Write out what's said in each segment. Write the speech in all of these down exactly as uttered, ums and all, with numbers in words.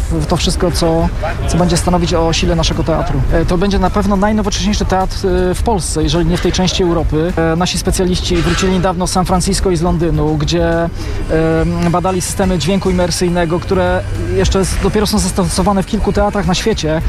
w to wszystko, co, co będzie stanowić o sile naszego teatru. To będzie na pewno najnowocześniejszy teatr w Polsce, jeżeli nie w tej części Europy. Nasi specjaliści wrócili niedawno z San Francisco i z Londynu, gdzie badali systemy dźwięku imersyjnego, które jeszcze dopiero są zastosowane w kilku teatrach na świecie.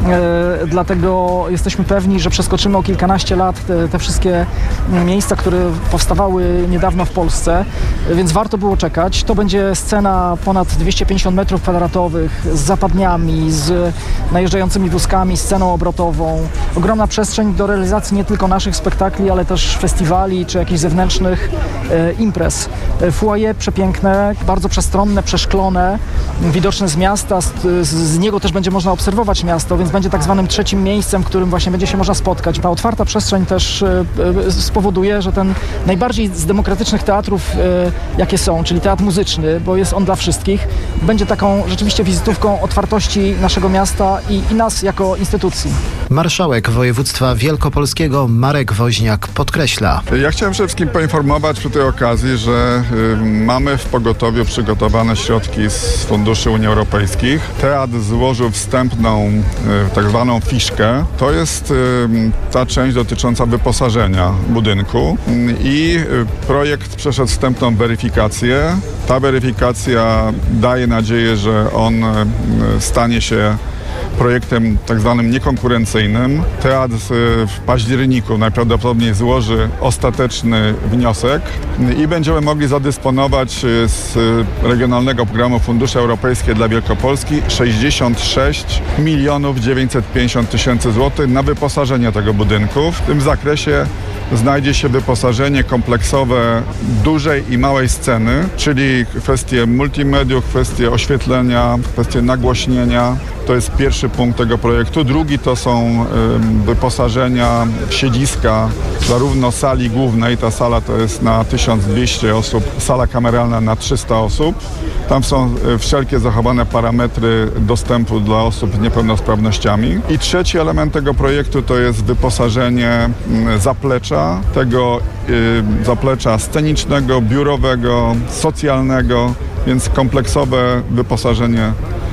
Dlatego jesteśmy pewni, że przeskoczymy o kilkanaście lat te, te wszystkie miejsca, które powstawały niedawno w Polsce, więc warto było czekać. To będzie scena ponad dwieście pięćdziesiąt metrów kwadratowych z zapadniami, z najeżdżającymi wózkami, sceną obrotową. Ogromna przestrzeń do realizacji nie tylko naszych spektakli, ale też festiwali czy jakichś zewnętrznych e, imprez. Foyer przepiękne, bardzo przestronne, przeszklone, widoczne z miasta, z, z niego też będzie można obserwować miasto, więc będzie tak zwanym trzecim miejscem, w którym właśnie będzie się można spotkać. Ta otwarta przestrzeń też e, e, spowoduje, że ten najbardziej z demokratycznych teatrów, e, jakie są, czyli teatr muzyczny, bo jest on dla wszystkich, będzie taką rzeczywiście wizytówką otwartości naszego miasta i, i nas jako instytucji. Marszałek województwa wielkopolskiego Marek Woźniak podkreśla. Ja chciałem przede wszystkim poinformować przy tej okazji, że y, mamy w pogotowiu przygotowane środki z funduszy Unii Europejskich. Teatr złożył wstępną y, tak zwaną fiszkę. To jest y, ta część dotycząca wyposażenia budynku y, i y, projekt przeszedł wstępną weryfikację. Ta weryfikacja daje nadzieję, że on y, stanie się projektem tak zwanym niekonkurencyjnym. Teatr w październiku najprawdopodobniej złoży ostateczny wniosek i będziemy mogli zadysponować z Regionalnego Programu Fundusze Europejskie dla Wielkopolski sześćdziesiąt sześć milionów dziewięćset pięćdziesiąt tysięcy złotych na wyposażenie tego budynku. W tym zakresie znajdzie się wyposażenie kompleksowe dużej i małej sceny, czyli kwestie multimediów, kwestie oświetlenia, kwestie nagłośnienia. To jest pierwszy punkt tego projektu. Drugi to są y, wyposażenia w siedziska zarówno sali głównej, ta sala to jest na tysiąc dwieście osób, sala kameralna na trzysta osób. Tam są y, wszelkie zachowane parametry dostępu dla osób z niepełnosprawnościami. I trzeci element tego projektu to jest wyposażenie y, zaplecza, tego y, zaplecza scenicznego, biurowego, socjalnego, więc kompleksowe wyposażenie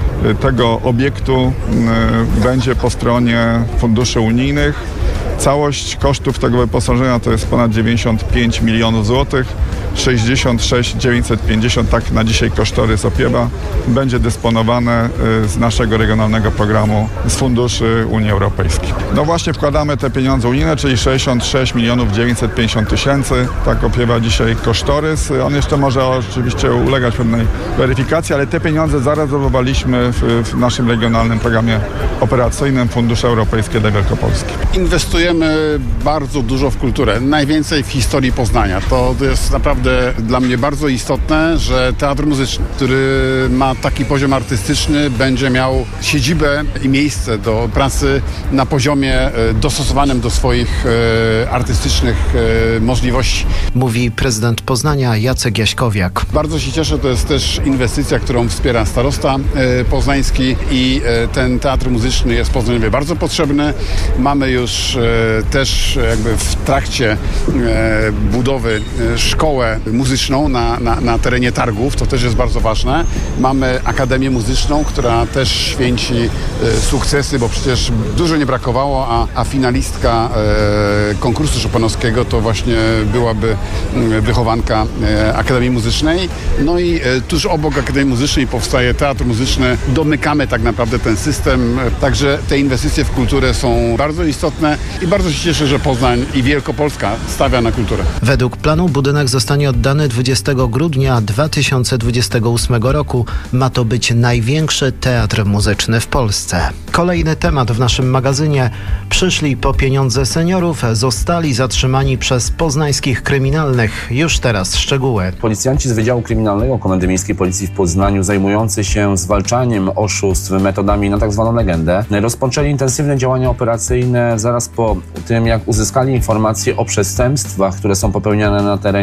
tego obiektu będzie po stronie funduszy unijnych. Całość kosztów tego wyposażenia to jest ponad dziewięćdziesiąt pięć milionów złotych. sześćdziesiąt sześć dziewięćset pięćdziesiąt, tak na dzisiaj kosztorys opiewa, będzie dysponowane z naszego regionalnego programu z funduszy Unii Europejskiej. No właśnie wkładamy te pieniądze unijne, czyli sześćdziesiąt sześć milionów dziewięćset pięćdziesiąt tysięcy, tak opiewa dzisiaj kosztorys. On jeszcze może oczywiście ulegać pewnej weryfikacji, ale te pieniądze zarezerwowaliśmy w, w naszym regionalnym programie operacyjnym Fundusze Europejskie dla Wielkopolski. Inwestujemy bardzo dużo w kulturę, najwięcej w historii Poznania. To jest naprawdę dla mnie bardzo istotne, że teatr muzyczny, który ma taki poziom artystyczny, będzie miał siedzibę i miejsce do pracy na poziomie dostosowanym do swoich artystycznych możliwości. Mówi prezydent Poznania Jacek Jaśkowiak. Bardzo się cieszę, to jest też inwestycja, którą wspiera starosta poznański i ten teatr muzyczny jest Poznaniowi bardzo potrzebny. Mamy już też jakby w trakcie budowy szkołę muzyczną na, na, na terenie targów, to też jest bardzo ważne. Mamy Akademię Muzyczną, która też święci e, sukcesy, bo przecież dużo nie brakowało, a, a finalistka e, konkursu Chopinowskiego to właśnie byłaby e, wychowanka e, Akademii Muzycznej. No i e, tuż obok Akademii Muzycznej powstaje Teatr Muzyczny. Domykamy tak naprawdę ten system, e, także te inwestycje w kulturę są bardzo istotne i bardzo się cieszę, że Poznań i Wielkopolska stawia na kulturę. Według planu budynek zostanie oddany dwudziestego grudnia dwa tysiące dwudziestego ósmego roku. Ma to być największy teatr muzyczny w Polsce. Kolejny temat w naszym magazynie. Przyszli po pieniądze seniorów, zostali zatrzymani przez poznańskich kryminalnych. Już teraz szczegóły. Policjanci z Wydziału Kryminalnego Komendy Miejskiej Policji w Poznaniu, zajmujący się zwalczaniem oszustw metodami na tak zwaną legendę, rozpoczęli intensywne działania operacyjne zaraz po tym, jak uzyskali informacje o przestępstwach, które są popełniane na terenie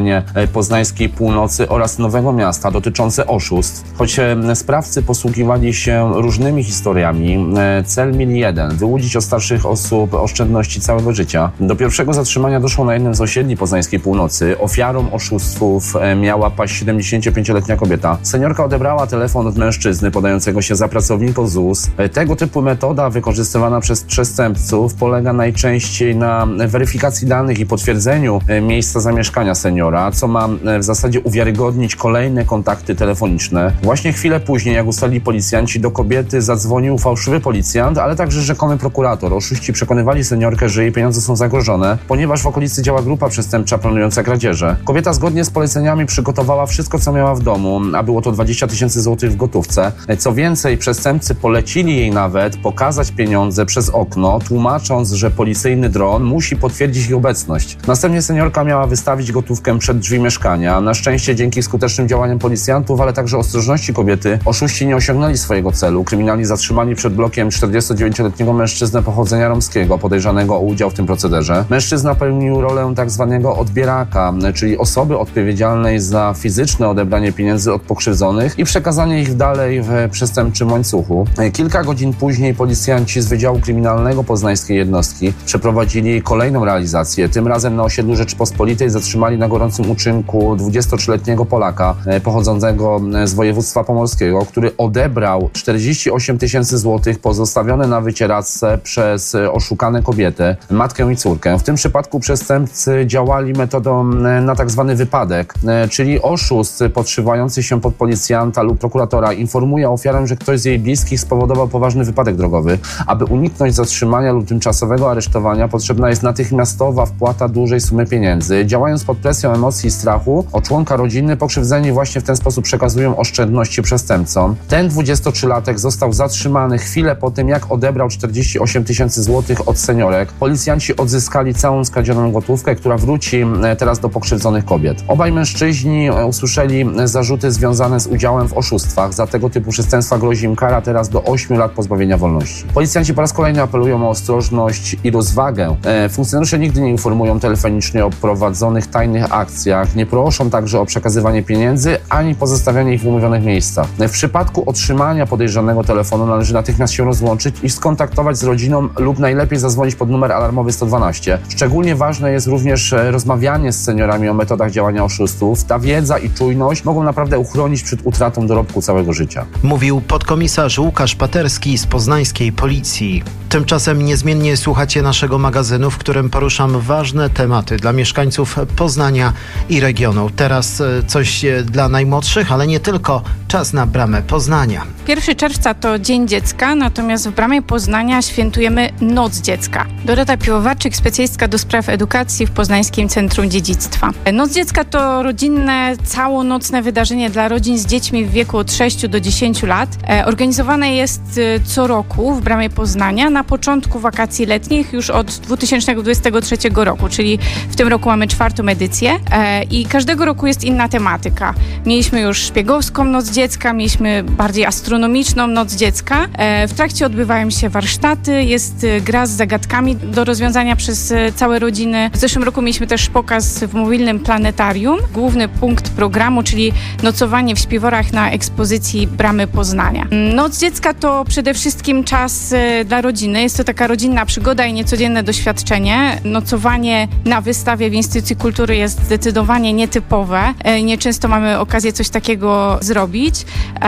poznańskiej północy oraz Nowego Miasta dotyczące oszustw. Choć sprawcy posługiwali się różnymi historiami, cel mieli jeden: wyłudzić od starszych osób oszczędności całego życia. Do pierwszego zatrzymania doszło na jednym z osiedli poznańskiej północy. Ofiarą oszustwów miała paść siedemdziesięciopięcioletnia kobieta. Seniorka odebrała telefon od mężczyzny podającego się za pracownika Z U S. Tego typu metoda wykorzystywana przez przestępców polega najczęściej na weryfikacji danych i potwierdzeniu miejsca zamieszkania seniora, co ma w zasadzie uwiarygodnić kolejne kontakty telefoniczne. Właśnie chwilę później, jak ustalili policjanci, do kobiety zadzwonił fałszywy policjant, ale także rzekomy prokurator. Oszuści przekonywali seniorkę, że jej pieniądze są zagrożone, ponieważ w okolicy działa grupa przestępcza planująca kradzieże. Kobieta zgodnie z poleceniami przygotowała wszystko, co miała w domu, a było to dwadzieścia tysięcy złotych w gotówce. Co więcej, przestępcy polecili jej nawet pokazać pieniądze przez okno, tłumacząc, że policyjny dron musi potwierdzić ich obecność. Następnie seniorka miała wystawić gotówkę przed drzwi mieszkania. Na szczęście dzięki skutecznym działaniom policjantów, ale także ostrożności kobiety, oszuści nie osiągnęli swojego celu. Kryminalni zatrzymali przed blokiem czterdziestodziewięcioletniego mężczyznę pochodzenia romskiego, podejrzanego o udział w tym procederze. Mężczyzna pełnił rolę tak zwanego odbieraka, czyli osoby odpowiedzialnej za fizyczne odebranie pieniędzy od pokrzywdzonych i przekazanie ich dalej w przestępczym łańcuchu. Kilka godzin później policjanci z Wydziału Kryminalnego poznańskiej jednostki przeprowadzili kolejną realizację. Tym razem na osiedlu Rzeczypospolitej zatrzymali na gorącym uczynku dwudziestotrzyletniego Polaka pochodzącego z województwa pomorskiego, który odebrał czterdzieści osiem tysięcy złotych pozostawione na wycieraczce przez oszukane kobietę, matkę i córkę. W tym przypadku przestępcy działali metodą na tak zwany wypadek, czyli oszust podszywający się pod policjanta lub prokuratora informuje ofiarę, że ktoś z jej bliskich spowodował poważny wypadek drogowy. Aby uniknąć zatrzymania lub tymczasowego aresztowania, potrzebna jest natychmiastowa wpłata dużej sumy pieniędzy. Działając pod presją emocji i strachu o członka rodziny, pokrzywdzeni właśnie w ten sposób przekazują oszczędności przestępcom. Ten dwudziestotrzylatek został zatrzymany chwilę po tym, jak odebrał czterdzieści osiem tysięcy złotych od seniorek. Policjanci odzyskali całą skradzioną gotówkę, która wróci teraz do pokrzywdzonych kobiet. Obaj mężczyźni usłyszeli zarzuty związane z udziałem w oszustwach. Za tego typu przestępstwa grozi im kara teraz do ośmiu lat pozbawienia wolności. Policjanci po raz kolejny apelują o ostrożność i rozwagę. Funkcjonariusze nigdy nie informują telefonicznie o prowadzonych tajnych akcjach, nie proszą także o przekazywanie pieniędzy, ani pozostawianie ich w umówionych miejscach. W przypadku otrzymania podejrzanego telefonu należy natychmiast się rozłączyć i skontaktować z rodziną lub najlepiej zadzwonić pod numer alarmowy sto dwanaście. Szczególnie ważne jest również rozmawianie z seniorami o metodach działania oszustów. Ta wiedza i czujność mogą naprawdę uchronić przed utratą dorobku całego życia. Mówił podkomisarz Łukasz Paterski z poznańskiej policji. Tymczasem niezmiennie słuchacie naszego magazynu, w którym poruszam ważne tematy dla mieszkańców Poznania i regionu. Teraz coś dla najmłodszych, ale nie tylko. Czas na Bramę Poznania. pierwszego czerwca to Dzień Dziecka, natomiast w Bramie Poznania świętujemy Noc Dziecka. Dorota Piłowarczyk, specjalistka do spraw edukacji w Poznańskim Centrum Dziedzictwa. Noc Dziecka to rodzinne, całonocne wydarzenie dla rodzin z dziećmi w wieku od sześciu do dziesięciu lat. Organizowane jest co roku w Bramie Poznania na początku wakacji letnich już od dwa tysiące dwudziestego trzeciego roku, czyli w tym roku mamy czwartą edycję i każdego roku jest inna tematyka. Mieliśmy już szpiegowską Noc Dziecka, mieliśmy bardziej astronomiczną Noc Dziecka. W trakcie odbywają się warsztaty, jest gra z zagadkami do rozwiązania przez całe rodziny. W zeszłym roku mieliśmy też pokaz w mobilnym planetarium. Główny punkt programu, czyli nocowanie w śpiworach na ekspozycji Bramy Poznania. Noc Dziecka to przede wszystkim czas dla rodziny. Jest to taka rodzinna przygoda i niecodzienne doświadczenie. Nocowanie na wystawie w Instytucji Kultury jest zdecydowanie nietypowe. Nieczęsto mamy okazję coś takiego zrobić.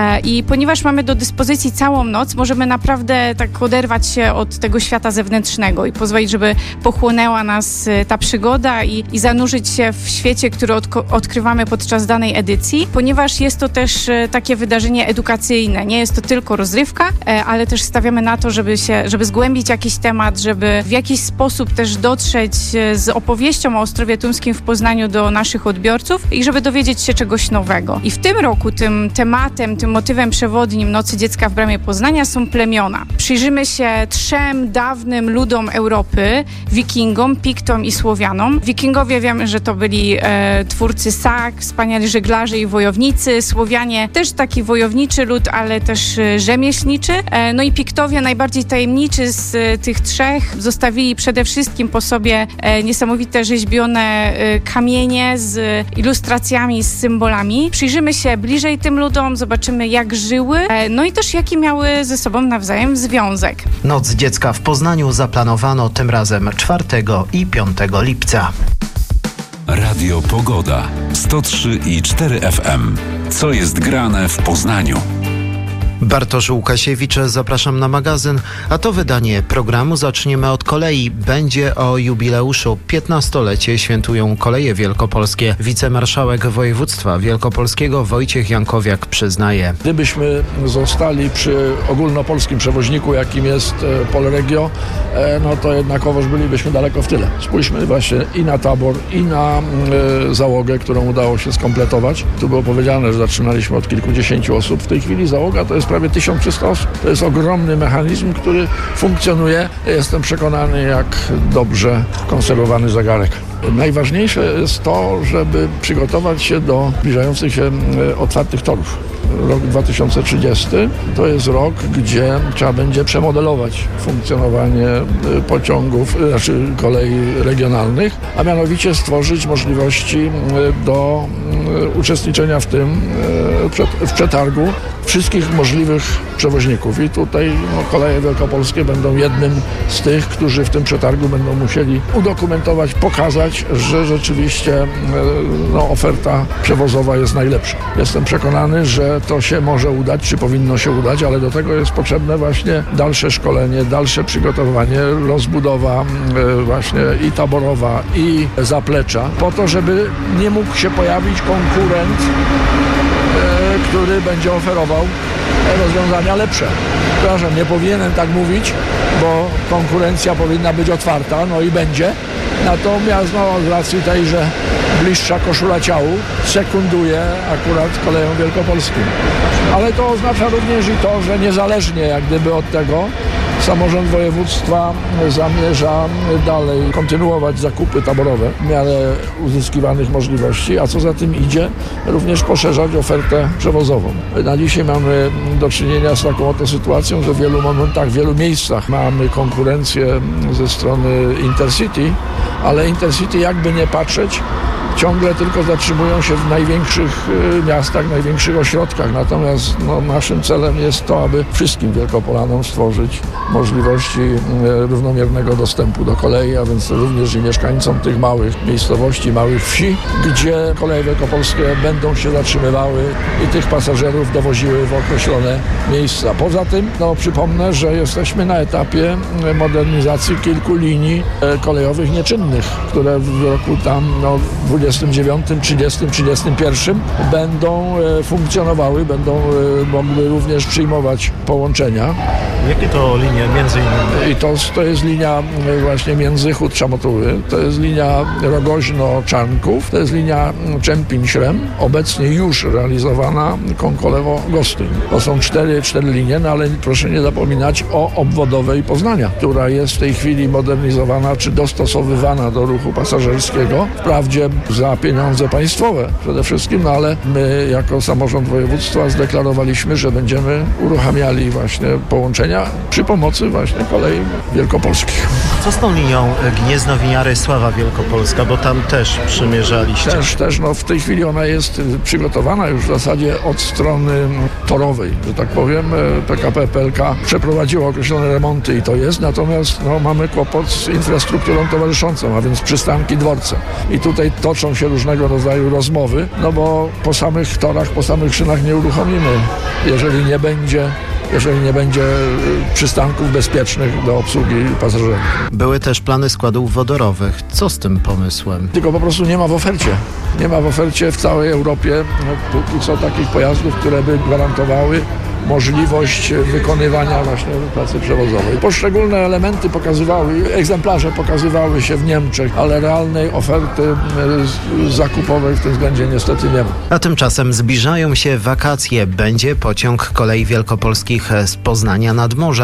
I ponieważ mamy do dyspozycji całą noc, możemy naprawdę tak oderwać się od tego świata zewnętrznego i pozwolić, żeby pochłonęła nas ta przygoda i, i zanurzyć się w świecie, który odko- odkrywamy podczas danej edycji, ponieważ jest to też takie wydarzenie edukacyjne. Nie jest to tylko rozrywka, ale też stawiamy na to, żeby się, żeby zgłębić jakiś temat, żeby w jakiś sposób też dotrzeć z opowieścią o Ostrowie Tumskim w Poznaniu do naszych odbiorców i żeby dowiedzieć się czegoś nowego. I w tym roku tym tematem, tym motywem przewodnim Nocy Dziecka w Bramie Poznania są plemiona. Przyjrzymy się trzem dawnym ludom Europy, Wikingom, Piktom i Słowianom. Wikingowie wiemy, że to byli e, twórcy sag, wspaniali żeglarze i wojownicy. Słowianie też taki wojowniczy lud, ale też e, rzemieślniczy. E, no i Piktowie, najbardziej tajemniczy z e, tych trzech, zostawili przede wszystkim po sobie e, niesamowite rzeźbione e, kamienie z ilustracjami, z symbolami. Przyjrzymy się bliżej tym ludom, zobaczymy jak żyły, no i też jaki miały ze sobą nawzajem związek. Noc Dziecka w Poznaniu zaplanowano tym razem czwartego i piątego lipca. Radio Pogoda sto trzy i cztery F M. Co jest grane w Poznaniu? Bartosz Łukasiewicz, zapraszam na magazyn, a to wydanie programu zaczniemy od kolei. Będzie o jubileuszu. piętnastolecie świętują Koleje Wielkopolskie. Wicemarszałek województwa wielkopolskiego Wojciech Jankowiak przyznaje. Gdybyśmy zostali przy ogólnopolskim przewoźniku, jakim jest Polregio, no to jednakowoż bylibyśmy daleko w tyle. Spójrzmy właśnie i na tabor, i na y, załogę, którą udało się skompletować. Tu było powiedziane, że zaczynaliśmy od kilkudziesięciu osób. W tej chwili załoga to jest prawie tysiąc trzysta osób. To jest ogromny mechanizm, który funkcjonuje. Jestem przekonany, jak dobrze konserwowany zegarek. Najważniejsze jest to, żeby przygotować się do zbliżających się otwartych torów. Rok dwa tysiące trzydziesty to jest rok, gdzie trzeba będzie przemodelować funkcjonowanie pociągów, znaczy kolei regionalnych, a mianowicie stworzyć możliwości do uczestniczenia w tym, w przetargu wszystkich możliwych przewoźników. I tutaj no, Koleje Wielkopolskie będą jednym z tych, którzy w tym przetargu będą musieli udokumentować, pokazać, że rzeczywiście no, oferta przewozowa jest najlepsza. Jestem przekonany, że to się może udać, czy powinno się udać, ale do tego jest potrzebne właśnie dalsze szkolenie, dalsze przygotowanie, rozbudowa właśnie i taborowa, i zaplecza, po to, żeby nie mógł się pojawić konkurent, który będzie oferował rozwiązania lepsze. Przepraszam, nie powinienem tak mówić, bo konkurencja powinna być otwarta, no i będzie. Natomiast no, z racji tej, że bliższa koszula ciału sekunduje akurat Kolejom Wielkopolskim. Ale to oznacza również i to, że niezależnie jak gdyby od tego samorząd województwa zamierza dalej kontynuować zakupy taborowe w miarę uzyskiwanych możliwości, a co za tym idzie, również poszerzać ofertę przewozową. Na dzisiaj mamy do czynienia z taką oto sytuacją, że w wielu momentach, w wielu miejscach mamy konkurencję ze strony Intercity, ale Intercity jakby nie patrzeć, ciągle tylko zatrzymują się w największych miastach, największych ośrodkach. Natomiast no, naszym celem jest to, aby wszystkim Wielkopolanom stworzyć możliwości równomiernego dostępu do kolei, a więc również i mieszkańcom tych małych miejscowości, małych wsi, gdzie Koleje Wielkopolskie będą się zatrzymywały i tych pasażerów dowoziły w określone miejsca. Poza tym, no, przypomnę, że jesteśmy na etapie modernizacji kilku linii kolejowych nieczynnych, które w roku tam no, dwudziestym dziewiątym, trzydziestym, trzydziestym pierwszym będą e, funkcjonowały, będą e, mogły również przyjmować połączenia. Jakie to linie między innymi? I to, to jest linia e, właśnie Międzychód-Szamotuły, to jest linia Rogoźno-Czarnków, to jest linia Czempin-Śrem, obecnie już realizowana Konkolewo-Gostyń. To są cztery, cztery linie, no ale proszę nie zapominać o obwodowej Poznania, która jest w tej chwili modernizowana czy dostosowywana do ruchu pasażerskiego. Wprawdzie za pieniądze państwowe przede wszystkim, no ale my jako samorząd województwa zdeklarowaliśmy, że będziemy uruchamiali właśnie połączenia przy pomocy właśnie Kolei Wielkopolskich. Co z tą linią Gniezno-Winiary-Sława Wielkopolska, bo tam też przymierzaliście? Też, też, no w tej chwili ona jest przygotowana już w zasadzie od strony torowej, że tak powiem. P K P P L K przeprowadziło określone remonty i to jest, natomiast no, mamy kłopot z infrastrukturą towarzyszącą, a więc przystanki, dworce. I tutaj toczą się różnego rodzaju rozmowy, no bo po samych torach, po samych szynach nie uruchomimy, jeżeli nie będzie jeżeli nie będzie przystanków bezpiecznych do obsługi pasażerów. Były też plany składów wodorowych. Co z tym pomysłem? Tylko po prostu nie ma w ofercie. Nie ma w ofercie w całej Europie no, póki co takich pojazdów, które by gwarantowały możliwość wykonywania właśnie pracy przewozowej. Poszczególne elementy pokazywały, egzemplarze pokazywały się w Niemczech, ale realnej oferty zakupowej w tym względzie niestety nie ma. A tymczasem zbliżają się wakacje. Będzie pociąg Kolei Wielkopolskich z Poznania nad morze.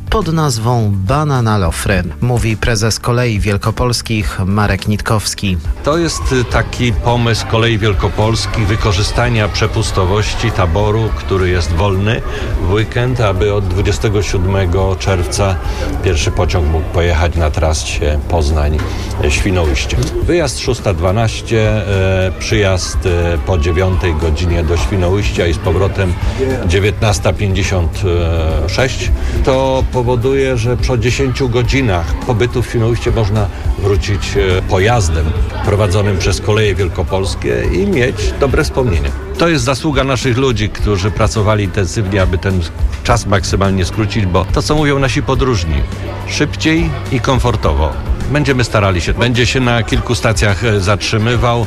pod nazwą Banana Lofry, mówi prezes Kolei Wielkopolskich Marek Nitkowski. To jest taki pomysł Kolei Wielkopolskich wykorzystania przepustowości taboru, który jest wolny w weekend, aby od dwudziestego siódmego czerwca pierwszy pociąg mógł pojechać na trasie Poznań-Świnoujście. Wyjazd szósta dwanaście, e, przyjazd e, po dziewiątej godzinie do Świnoujścia i z powrotem dziewiętnasta pięćdziesiąt sześć. To powoduje, że po dziesięciu godzinach pobytu w Świnoujście można wrócić e, pojazdem prowadzonym przez Koleje Wielkopolskie i mieć dobre wspomnienia. To jest zasługa naszych ludzi, którzy pracowali intensywnie, aby ten czas maksymalnie skrócić, bo to, co mówią nasi podróżni, szybciej i komfortowo. Będziemy starali się. Będzie się na kilku stacjach zatrzymywał,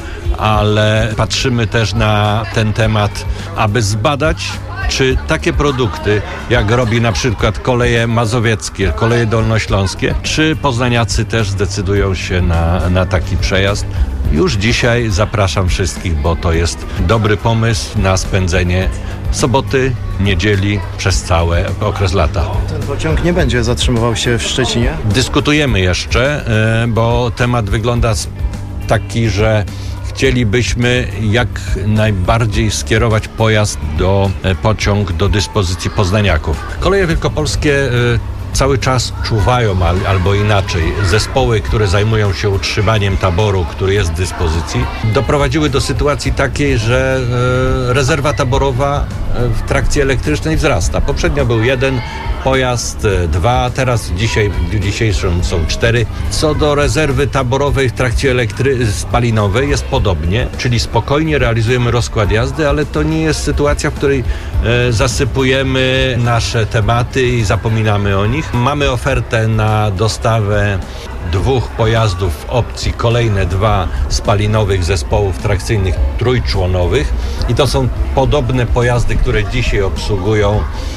ale patrzymy też na ten temat, aby zbadać, czy takie produkty, jak robi na przykład Koleje Mazowieckie, Koleje Dolnośląskie, czy poznaniacy też zdecydują się na, na taki przejazd. Już dzisiaj zapraszam wszystkich, bo to jest dobry pomysł na spędzenie soboty, niedzieli przez cały okres lata. Ten pociąg nie będzie zatrzymywał się w Szczecinie? Dyskutujemy jeszcze, bo temat wygląda taki, że chcielibyśmy jak najbardziej skierować pojazd do pociąg do dyspozycji poznaniaków. Koleje Wielkopolskie cały czas czuwają, albo inaczej, zespoły, które zajmują się utrzymaniem taboru, który jest w dyspozycji, doprowadziły do sytuacji takiej, że e, rezerwa taborowa w trakcji elektrycznej wzrasta. Poprzednio był jeden pojazd, dwa, teraz dzisiaj, w dniu dzisiejszym są cztery. Co do rezerwy taborowej w trakcie elektry- spalinowej jest podobnie, czyli spokojnie realizujemy rozkład jazdy, ale to nie jest sytuacja, w której e, zasypujemy nasze tematy i zapominamy o nich. Mamy ofertę na dostawę dwóch pojazdów w opcji kolejne dwa spalinowych zespołów trakcyjnych trójczłonowych i to są podobne pojazdy, które dzisiaj obsługują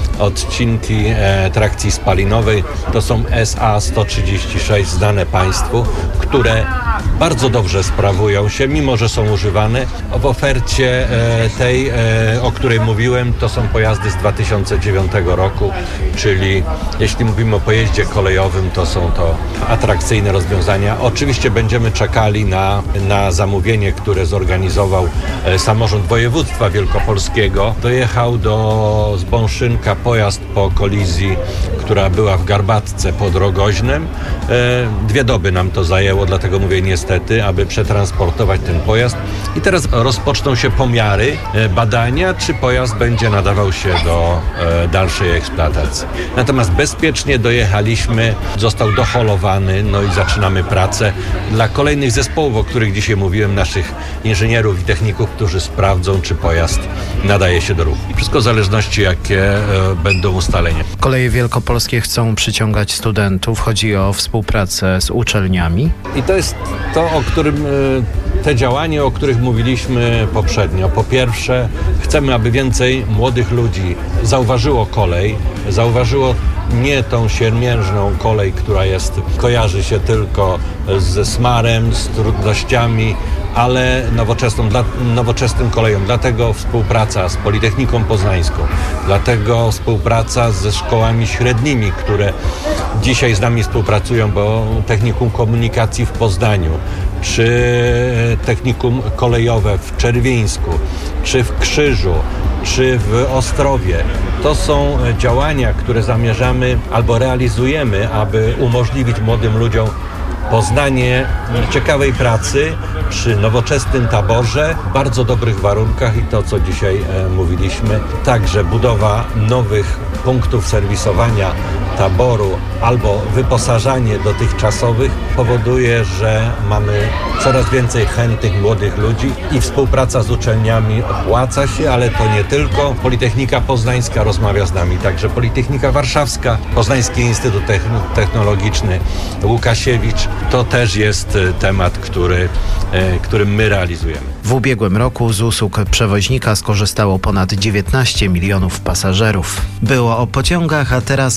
odcinki e, trakcji spalinowej. To są S A sto trzydzieści sześć znane Państwu, które bardzo dobrze sprawują się, mimo że są używane. W ofercie e, tej, e, o której mówiłem, to są pojazdy z dwa tysiące dziewiątego roku, czyli jeśli mówimy o pojeździe kolejowym, to są to atrakcyjne rozwiązania. Oczywiście będziemy czekali na, na zamówienie, które zorganizował e, samorząd województwa wielkopolskiego. Dojechał do Zbąszynka pojazd po kolizji, która była w Garbatce pod Rogoźnem. E, dwie doby nam to zajęło, dlatego mówię niestety, aby przetransportować ten pojazd. I teraz rozpoczną się pomiary, e, badania, czy pojazd będzie nadawał się do e, dalszej eksploatacji. Natomiast bezpiecznie dojechaliśmy, został doholowany, no i zaczynamy pracę dla kolejnych zespołów, o których dzisiaj mówiłem, naszych inżynierów i techników, którzy sprawdzą, czy pojazd nadaje się do ruchu. Wszystko w zależności, jakie e, będą ustalenia. Koleje Wielkopolskie chcą przyciągać studentów. Chodzi o współpracę z uczelniami. I to jest to, o którym te działania, o których mówiliśmy poprzednio. Po pierwsze, chcemy, aby więcej młodych ludzi zauważyło kolej, zauważyło nie tą siermiężną kolej, która jest, kojarzy się tylko ze smarem, z trudnościami, ale nowoczesną, dla, nowoczesnym koleją. Dlatego współpraca z Politechniką Poznańską, dlatego współpraca ze szkołami średnimi, które dzisiaj z nami współpracują, bo Technikum Komunikacji w Poznaniu, czy Technikum Kolejowe w Czerwińsku, czy w Krzyżu, czy w Ostrowie. To są działania, które zamierzamy albo realizujemy, aby umożliwić młodym ludziom poznanie ciekawej pracy przy nowoczesnym taborze, w bardzo dobrych warunkach i to, co dzisiaj e, mówiliśmy, także budowa nowych punktów serwisowania taboru albo wyposażanie dotychczasowych powoduje, że mamy coraz więcej chętnych młodych ludzi i współpraca z uczelniami opłaca się, ale to nie tylko. Politechnika Poznańska rozmawia z nami, także Politechnika Warszawska, Poznański Instytut Technologiczny, Łukasiewicz. To też jest temat, który, którym my realizujemy. W ubiegłym roku z usług przewoźnika skorzystało ponad dziewiętnaście milionów pasażerów. Było o pociągach, a teraz o rowerach.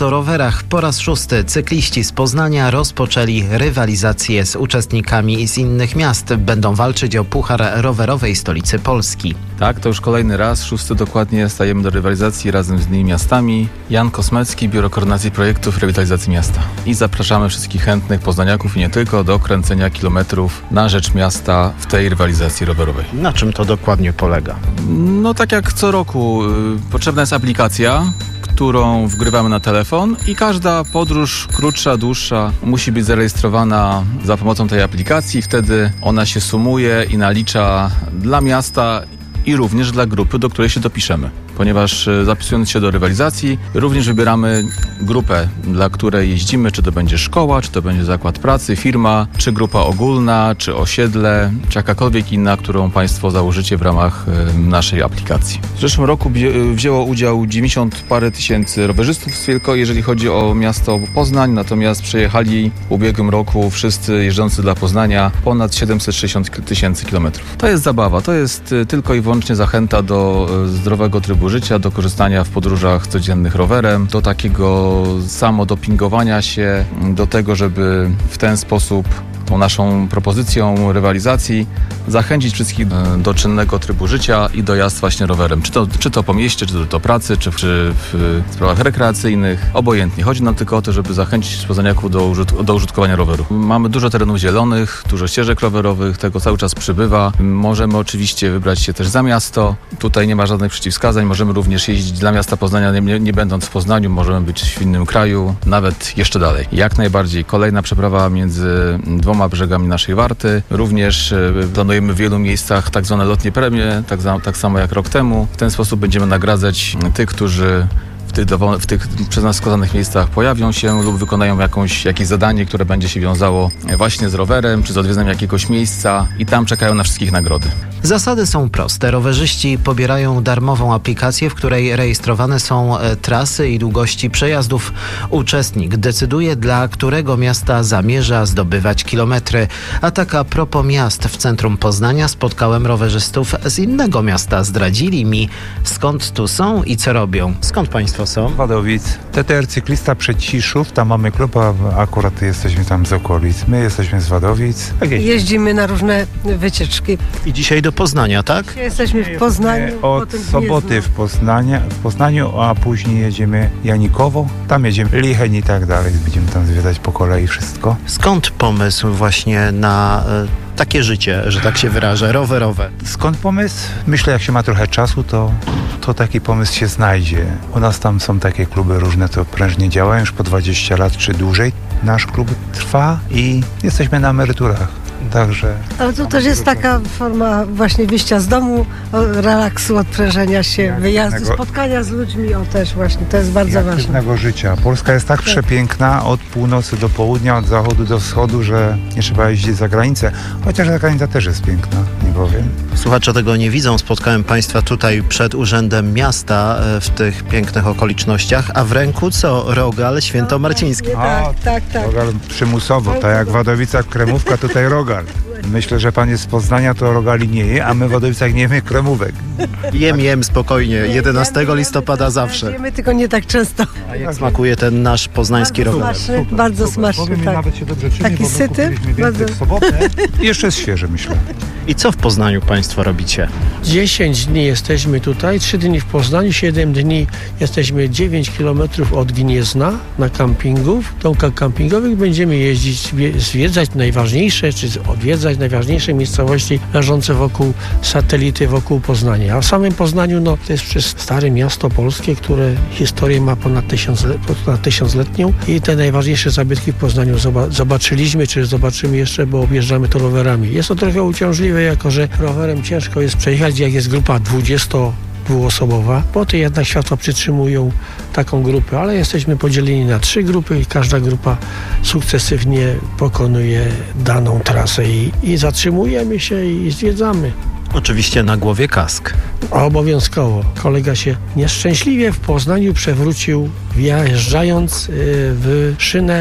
rowerach po raz szósty cykliści z Poznania rozpoczęli rywalizację z uczestnikami z innych miast. Będą walczyć o puchar rowerowej stolicy Polski. Tak, to już kolejny raz, szósty dokładnie, stajemy do rywalizacji razem z innymi miastami. Jan Kosmecki, Biuro Koordynacji Projektów Rewitalizacji Miasta. I zapraszamy wszystkich chętnych poznaniaków i nie tylko do kręcenia kilometrów na rzecz miasta w tej rywalizacji rowerowej. Na czym to dokładnie polega? No tak jak co roku, y, potrzebna jest aplikacja, którą wgrywamy na telefon i każda podróż, krótsza, dłuższa, musi być zarejestrowana za pomocą tej aplikacji. Wtedy ona się sumuje i nalicza dla miasta i również dla grupy, do której się dopiszemy. Ponieważ zapisując się do rywalizacji, również wybieramy grupę, dla której jeździmy, czy to będzie szkoła, czy to będzie zakład pracy, firma, czy grupa ogólna, czy osiedle, czy jakakolwiek inna, którą Państwo założycie w ramach naszej aplikacji. W zeszłym roku wzięło udział dziewięćdziesiąt parę tysięcy rowerzystów tylko, jeżeli chodzi o miasto Poznań, natomiast przejechali w ubiegłym roku wszyscy jeżdżący dla Poznania ponad siedemset sześćdziesiąt tysięcy kilometrów. To jest zabawa, to jest tylko i wyłącznie zachęta do zdrowego trybu życia, do korzystania w podróżach codziennych rowerem, do takiego samodopingowania się, do tego, żeby w ten sposób tą naszą propozycją rywalizacji zachęcić wszystkich do czynnego trybu życia i do jazd właśnie rowerem. Czy to, czy to po mieście, czy to do pracy, czy, czy w sprawach rekreacyjnych. Obojętnie. Chodzi nam tylko o to, żeby zachęcić poznaniaków do, użytk- do użytkowania roweru. Mamy dużo terenów zielonych, dużo ścieżek rowerowych, tego cały czas przybywa. Możemy oczywiście wybrać się też za miasto. Tutaj nie ma żadnych przeciwwskazań. Możemy również jeździć dla miasta Poznania, nie, nie będąc w Poznaniu. Możemy być w innym kraju, nawet jeszcze dalej. Jak najbardziej. Kolejna przeprawa między dwoma brzegami naszej Warty. Również planujemy w wielu miejscach tak zwane lotnie premie, tak, za, tak samo jak rok temu. W ten sposób będziemy nagradzać tych, którzy w tych, w tych przez nas wskazanych miejscach pojawią się lub wykonają jakąś, jakieś zadanie, które będzie się wiązało właśnie z rowerem, czy z odwiedzeniem jakiegoś miejsca i tam czekają na wszystkich nagrody. Zasady są proste. Rowerzyści pobierają darmową aplikację, w której rejestrowane są e, trasy i długości przejazdów. Uczestnik decyduje, dla którego miasta zamierza zdobywać kilometry. A tak a propos miast, w centrum Poznania spotkałem rowerzystów z innego miasta. Zdradzili mi, skąd tu są i co robią. Skąd Państwo są? Wadowic. T T R Cyklista Przedciszów, tam mamy klub, a akurat jesteśmy tam z okolic. My jesteśmy z Wadowic. Tak jeździmy na różne wycieczki. I dzisiaj do Poznania, tak? Dzisiaj jesteśmy w Poznaniu. Od soboty w Poznaniu, w Poznaniu, a później jedziemy Janikowo, tam jedziemy Licheń i tak dalej. Będziemy tam zwiedzać po kolei wszystko. Skąd pomysł właśnie na y, takie życie, że tak się wyrażę, rowerowe? Skąd pomysł? Myślę, jak się ma trochę czasu, to, to taki pomysł się znajdzie. U nas tam są takie kluby różne, to prężnie działają już po dwadzieścia lat czy dłużej. Nasz klub trwa i jesteśmy na emeryturach. Także... Ale to też jest taka forma właśnie wyjścia z domu, relaksu, odprężenia się, jak wyjazdu, aktywnego... spotkania z ludźmi, o też właśnie, to jest bardzo ważne. Aktywnego życia. Polska jest tak, tak przepiękna od północy do południa, od zachodu do wschodu, że nie trzeba jeździć za granicę, chociaż ta granica też jest piękna, nie powiem. Słuchacze tego nie widzą, spotkałem Państwa tutaj przed Urzędem Miasta w tych pięknych okolicznościach, a w ręku co? Rogal świętomarciński. No, tak, tak, tak. Rogal przymusowo, tak jak w Wadowicach kremówka, tutaj rogal. Myślę, że pan jest z Poznania, to rogali nie je, a my w Wadowicach nie jemy kremówek. Jem, jem spokojnie, jedenastego listopada zawsze. Jemy, tylko nie tak często. A jak smakuje ten nasz poznański bardzo rogal? Smaczny, super, bardzo super. smaczny, Powiem, tak. Nawet się dobrze czyni, taki syty. Bardzo... w sobotę. Jeszcze jest świeże, myślę. I co w Poznaniu Państwo robicie? dziesięć dni jesteśmy tutaj, trzy dni w Poznaniu, siedem dni jesteśmy dziewięć kilometrów od Gniezna na kampingu. W domkach kampingowych będziemy jeździć, zwiedzać najważniejsze, czy odwiedzać najważniejsze miejscowości leżące wokół satelity, wokół Poznania. A w samym Poznaniu no, to jest przez stare miasto polskie, które historię ma ponad, tysiąc, ponad tysiącletnią i te najważniejsze zabytki w Poznaniu zobaczyliśmy, czy zobaczymy jeszcze, bo objeżdżamy to rowerami. Jest to trochę uciążliwe, jako że rowerem ciężko jest przejechać, jak jest grupa dwudziesto dwuosobowa, bo te jednak światła przytrzymują taką grupę, ale jesteśmy podzieleni na trzy grupy i każda grupa sukcesywnie pokonuje daną trasę i, i zatrzymujemy się i zwiedzamy. Oczywiście na głowie kask. Obowiązkowo. Kolega się nieszczęśliwie w Poznaniu przewrócił, wjeżdżając w szynę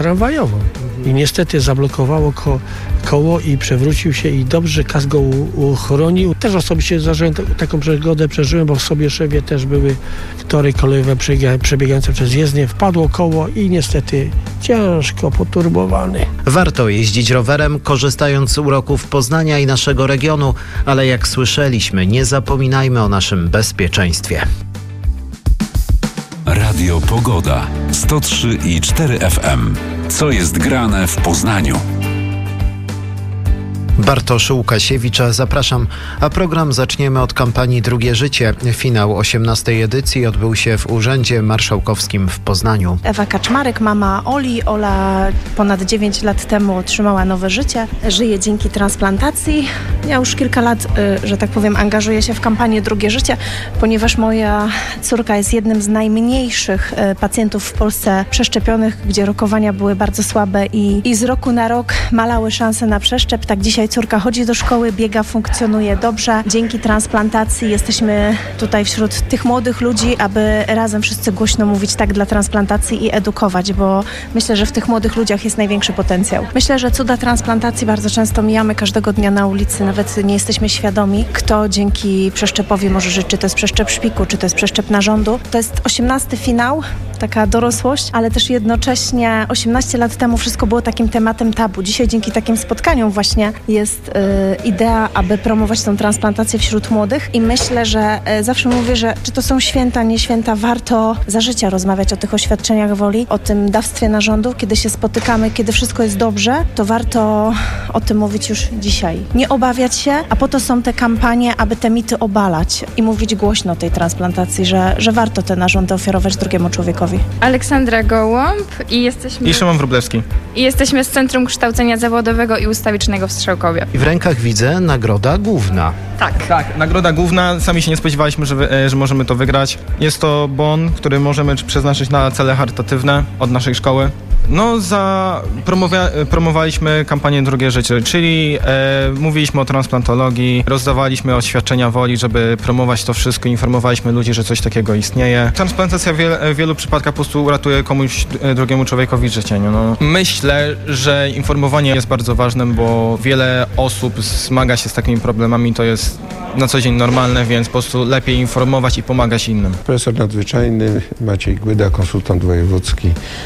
tramwajową. I niestety zablokowało ko- koło i przewrócił się i dobrze kask go u- uchronił. Też osobiście zażyłem t- taką przygodę, przeżyłem, bo w Sobieszewie też były tory kolejowe przebiega- przebiegające przez jezdnię. Wpadło koło i niestety ciężko poturbowany. Warto jeździć rowerem, korzystając z uroków Poznania i naszego regionu, ale jak słyszeliśmy, nie zapominajmy o naszym bezpieczeństwie. Radio Pogoda sto trzy i cztery F M. Co jest grane w Poznaniu? Bartosz Łukasiewicz, zapraszam. A program zaczniemy od kampanii Drugie Życie. Finał osiemnastej edycji odbył się w Urzędzie Marszałkowskim w Poznaniu. Ewa Kaczmarek, mama Oli. Ola ponad dziewięć lat temu otrzymała nowe życie. Żyje dzięki transplantacji. Ja już kilka lat, że tak powiem, angażuję się w kampanię Drugie Życie, ponieważ moja córka jest jednym z najmniejszych pacjentów w Polsce przeszczepionych, gdzie rokowania były bardzo słabe i, i z roku na rok malały szanse na przeszczep. Tak dzisiaj córka chodzi do szkoły, biega, funkcjonuje dobrze. Dzięki transplantacji jesteśmy tutaj wśród tych młodych ludzi, aby razem wszyscy głośno mówić tak dla transplantacji i edukować, bo myślę, że w tych młodych ludziach jest największy potencjał. Myślę, że cuda transplantacji bardzo często mijamy każdego dnia na ulicy, nawet nie jesteśmy świadomi, kto dzięki przeszczepowi może żyć, czy to jest przeszczep szpiku, czy to jest przeszczep narządu. To jest osiemnasty finał, taka dorosłość, ale też jednocześnie osiemnaście lat temu wszystko było takim tematem tabu. Dzisiaj dzięki takim spotkaniom właśnie jest y, idea, aby promować tą transplantację wśród młodych i myślę, że y, zawsze mówię, że czy to są święta, nie święta, warto za życia rozmawiać o tych oświadczeniach woli, o tym dawstwie narządu. Kiedy się spotykamy, kiedy wszystko jest dobrze, to warto o tym mówić już dzisiaj. Nie obawiać się, a po to są te kampanie, aby te mity obalać i mówić głośno o tej transplantacji, że, że warto te narządy ofiarować drugiemu człowiekowi. Aleksandra Gołąb i jesteśmy... I Szymon Wróblewski. I jesteśmy z Centrum Kształcenia Zawodowego i Ustawicznego w Strzałkowie. I w rękach widzę nagroda główna. Tak. Tak, nagroda główna. Sami się nie spodziewaliśmy, że, wy, że możemy to wygrać. Jest to bon, który możemy przeznaczyć na cele charytatywne od naszej szkoły. No, za promowia, promowaliśmy kampanię Drugie Życie, czyli e, mówiliśmy o transplantologii, rozdawaliśmy oświadczenia woli, żeby promować to wszystko, informowaliśmy ludzi, że coś takiego istnieje. Transplantacja w, wiel, w wielu przypadkach po prostu uratuje komuś drugiemu człowiekowi życie. No. Myślę, że informowanie jest bardzo ważne, bo wiele osób zmaga się z takimi problemami, to jest na co dzień normalne, więc po prostu lepiej informować i pomagać innym. Profesor nadzwyczajny Maciej Głyda, konsultant wojewódzki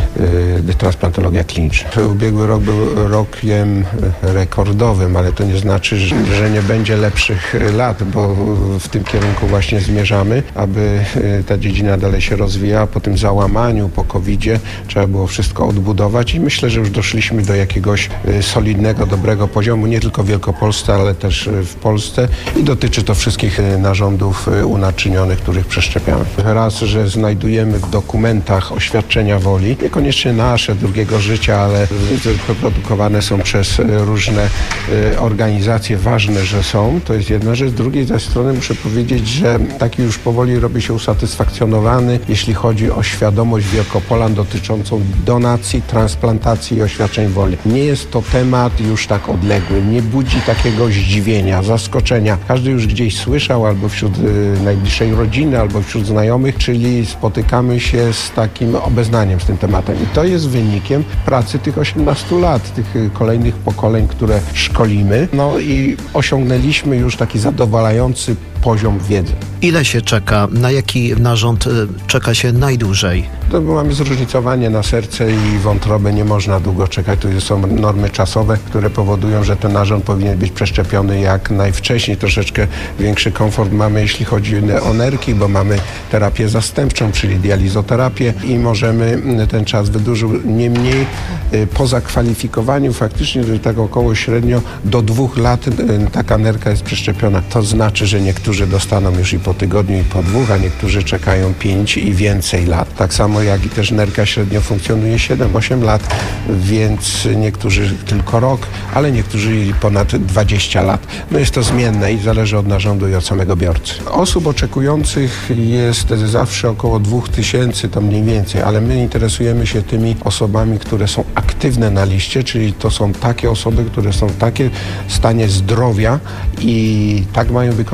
yy, transplantologia kliniczna. Ubiegły rok był rokiem rekordowym, ale to nie znaczy, że, że nie będzie lepszych lat, bo w tym kierunku właśnie zmierzamy, aby ta dziedzina dalej się rozwijała. Po tym załamaniu, po kowidzie trzeba było wszystko odbudować i myślę, że już doszliśmy do jakiegoś solidnego, dobrego poziomu, nie tylko w Wielkopolsce, ale też w Polsce i dotyczy to wszystkich narządów unaczynionych, których przeszczepiamy. Raz, że znajdujemy w dokumentach oświadczenia woli, niekoniecznie nasze, Drugiego Życia, ale produkowane są przez różne organizacje, ważne, że są, to jest jedna rzecz. Z drugiej zaś strony muszę powiedzieć, że taki już powoli robi się usatysfakcjonowany, jeśli chodzi o świadomość Wielkopolan dotyczącą donacji, transplantacji i oświadczeń woli. Nie jest to temat już tak odległy, nie budzi takiego zdziwienia, zaskoczenia. Każdy już gdzieś słyszał, albo wśród y, najbliższej rodziny, albo wśród znajomych, czyli spotykamy się z takim obeznaniem z tym tematem. I to jest wynikiem pracy tych osiemnastu lat, tych kolejnych pokoleń, które szkolimy. No i osiągnęliśmy już taki zadowalający poziom wiedzy. Ile się czeka? Na jaki narząd czeka się najdłużej? To mamy zróżnicowanie na serce i wątrobę. Nie można długo czekać. Tu są normy czasowe, które powodują, że ten narząd powinien być przeszczepiony jak najwcześniej. Troszeczkę większy komfort mamy, jeśli chodzi o nerki, bo mamy terapię zastępczą, czyli dializoterapię i możemy ten czas wydłużyć. Niemniej po zakwalifikowaniu faktycznie tak około średnio do dwóch lat taka nerka jest przeszczepiona. To znaczy, że niektórzy dostaną już i po tygodniu, i po dwóch, a niektórzy czekają pięć i więcej lat. Tak samo jak i też nerka średnio funkcjonuje siedem osiem lat, więc niektórzy tylko rok, ale niektórzy ponad dwadzieścia lat. No jest to zmienne i zależy od narządu i od samego biorcy. Osób oczekujących jest zawsze około dwóch tysięcy, to mniej więcej, ale my interesujemy się tymi osobami, które są aktywne na liście, czyli to są takie osoby, które są w takim stanie zdrowia i tak mają wykonane badania,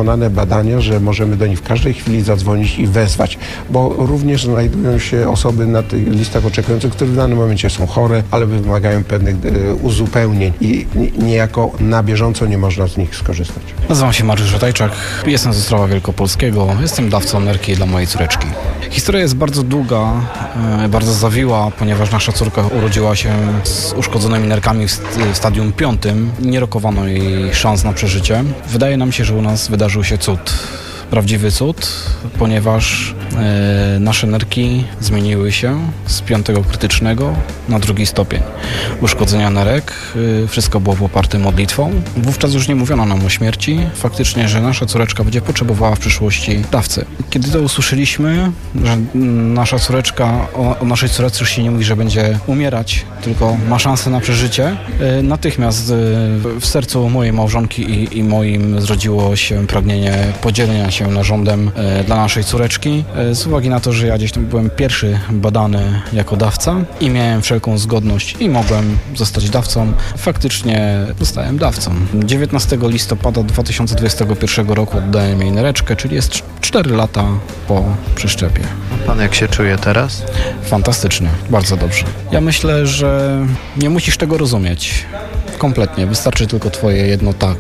badania, że możemy do nich w każdej chwili zadzwonić i wezwać, bo również znajdują się osoby na tych listach oczekujących, które w danym momencie są chore, ale wymagają pewnych e, uzupełnień i niejako na bieżąco nie można z nich skorzystać. Nazywam się Mariusz Żotajczak, jestem z Ostrowa Wielkopolskiego, jestem dawcą nerki dla mojej córeczki. Historia jest bardzo długa, e, bardzo zawiła, ponieważ nasza córka urodziła się z uszkodzonymi nerkami w, w stadium piątym. Nie rokowano jej szans na przeżycie. Wydaje nam się, że u nas wydarzył się cud. Prawdziwy cud, ponieważ e, nasze nerki zmieniły się z piątego krytycznego na drugi stopień uszkodzenia nerek. E, wszystko było poparte modlitwą. Wówczas już nie mówiono nam o śmierci. Faktycznie, że nasza córeczka będzie potrzebowała w przyszłości dawcy. Kiedy to usłyszeliśmy, że nasza córeczka, o, o naszej córeczce już się nie mówi, że będzie umierać, tylko ma szansę na przeżycie, e, natychmiast e, w sercu mojej małżonki i, i moim zrodziło się pragnienie podzielenia się narządem e, dla naszej córeczki. E, z uwagi na to, że ja gdzieś tam byłem pierwszy badany jako dawca i miałem wszelką zgodność i mogłem zostać dawcą, faktycznie zostałem dawcą. dziewiętnastego listopada dwa tysiące dwudziestego pierwszego roku oddałem jej nereczkę, czyli jest cztery lata po przeszczepie. A pan jak się czuje teraz? Fantastycznie, bardzo dobrze. Ja myślę, że nie musisz tego rozumieć. Kompletnie, wystarczy tylko twoje jedno tak.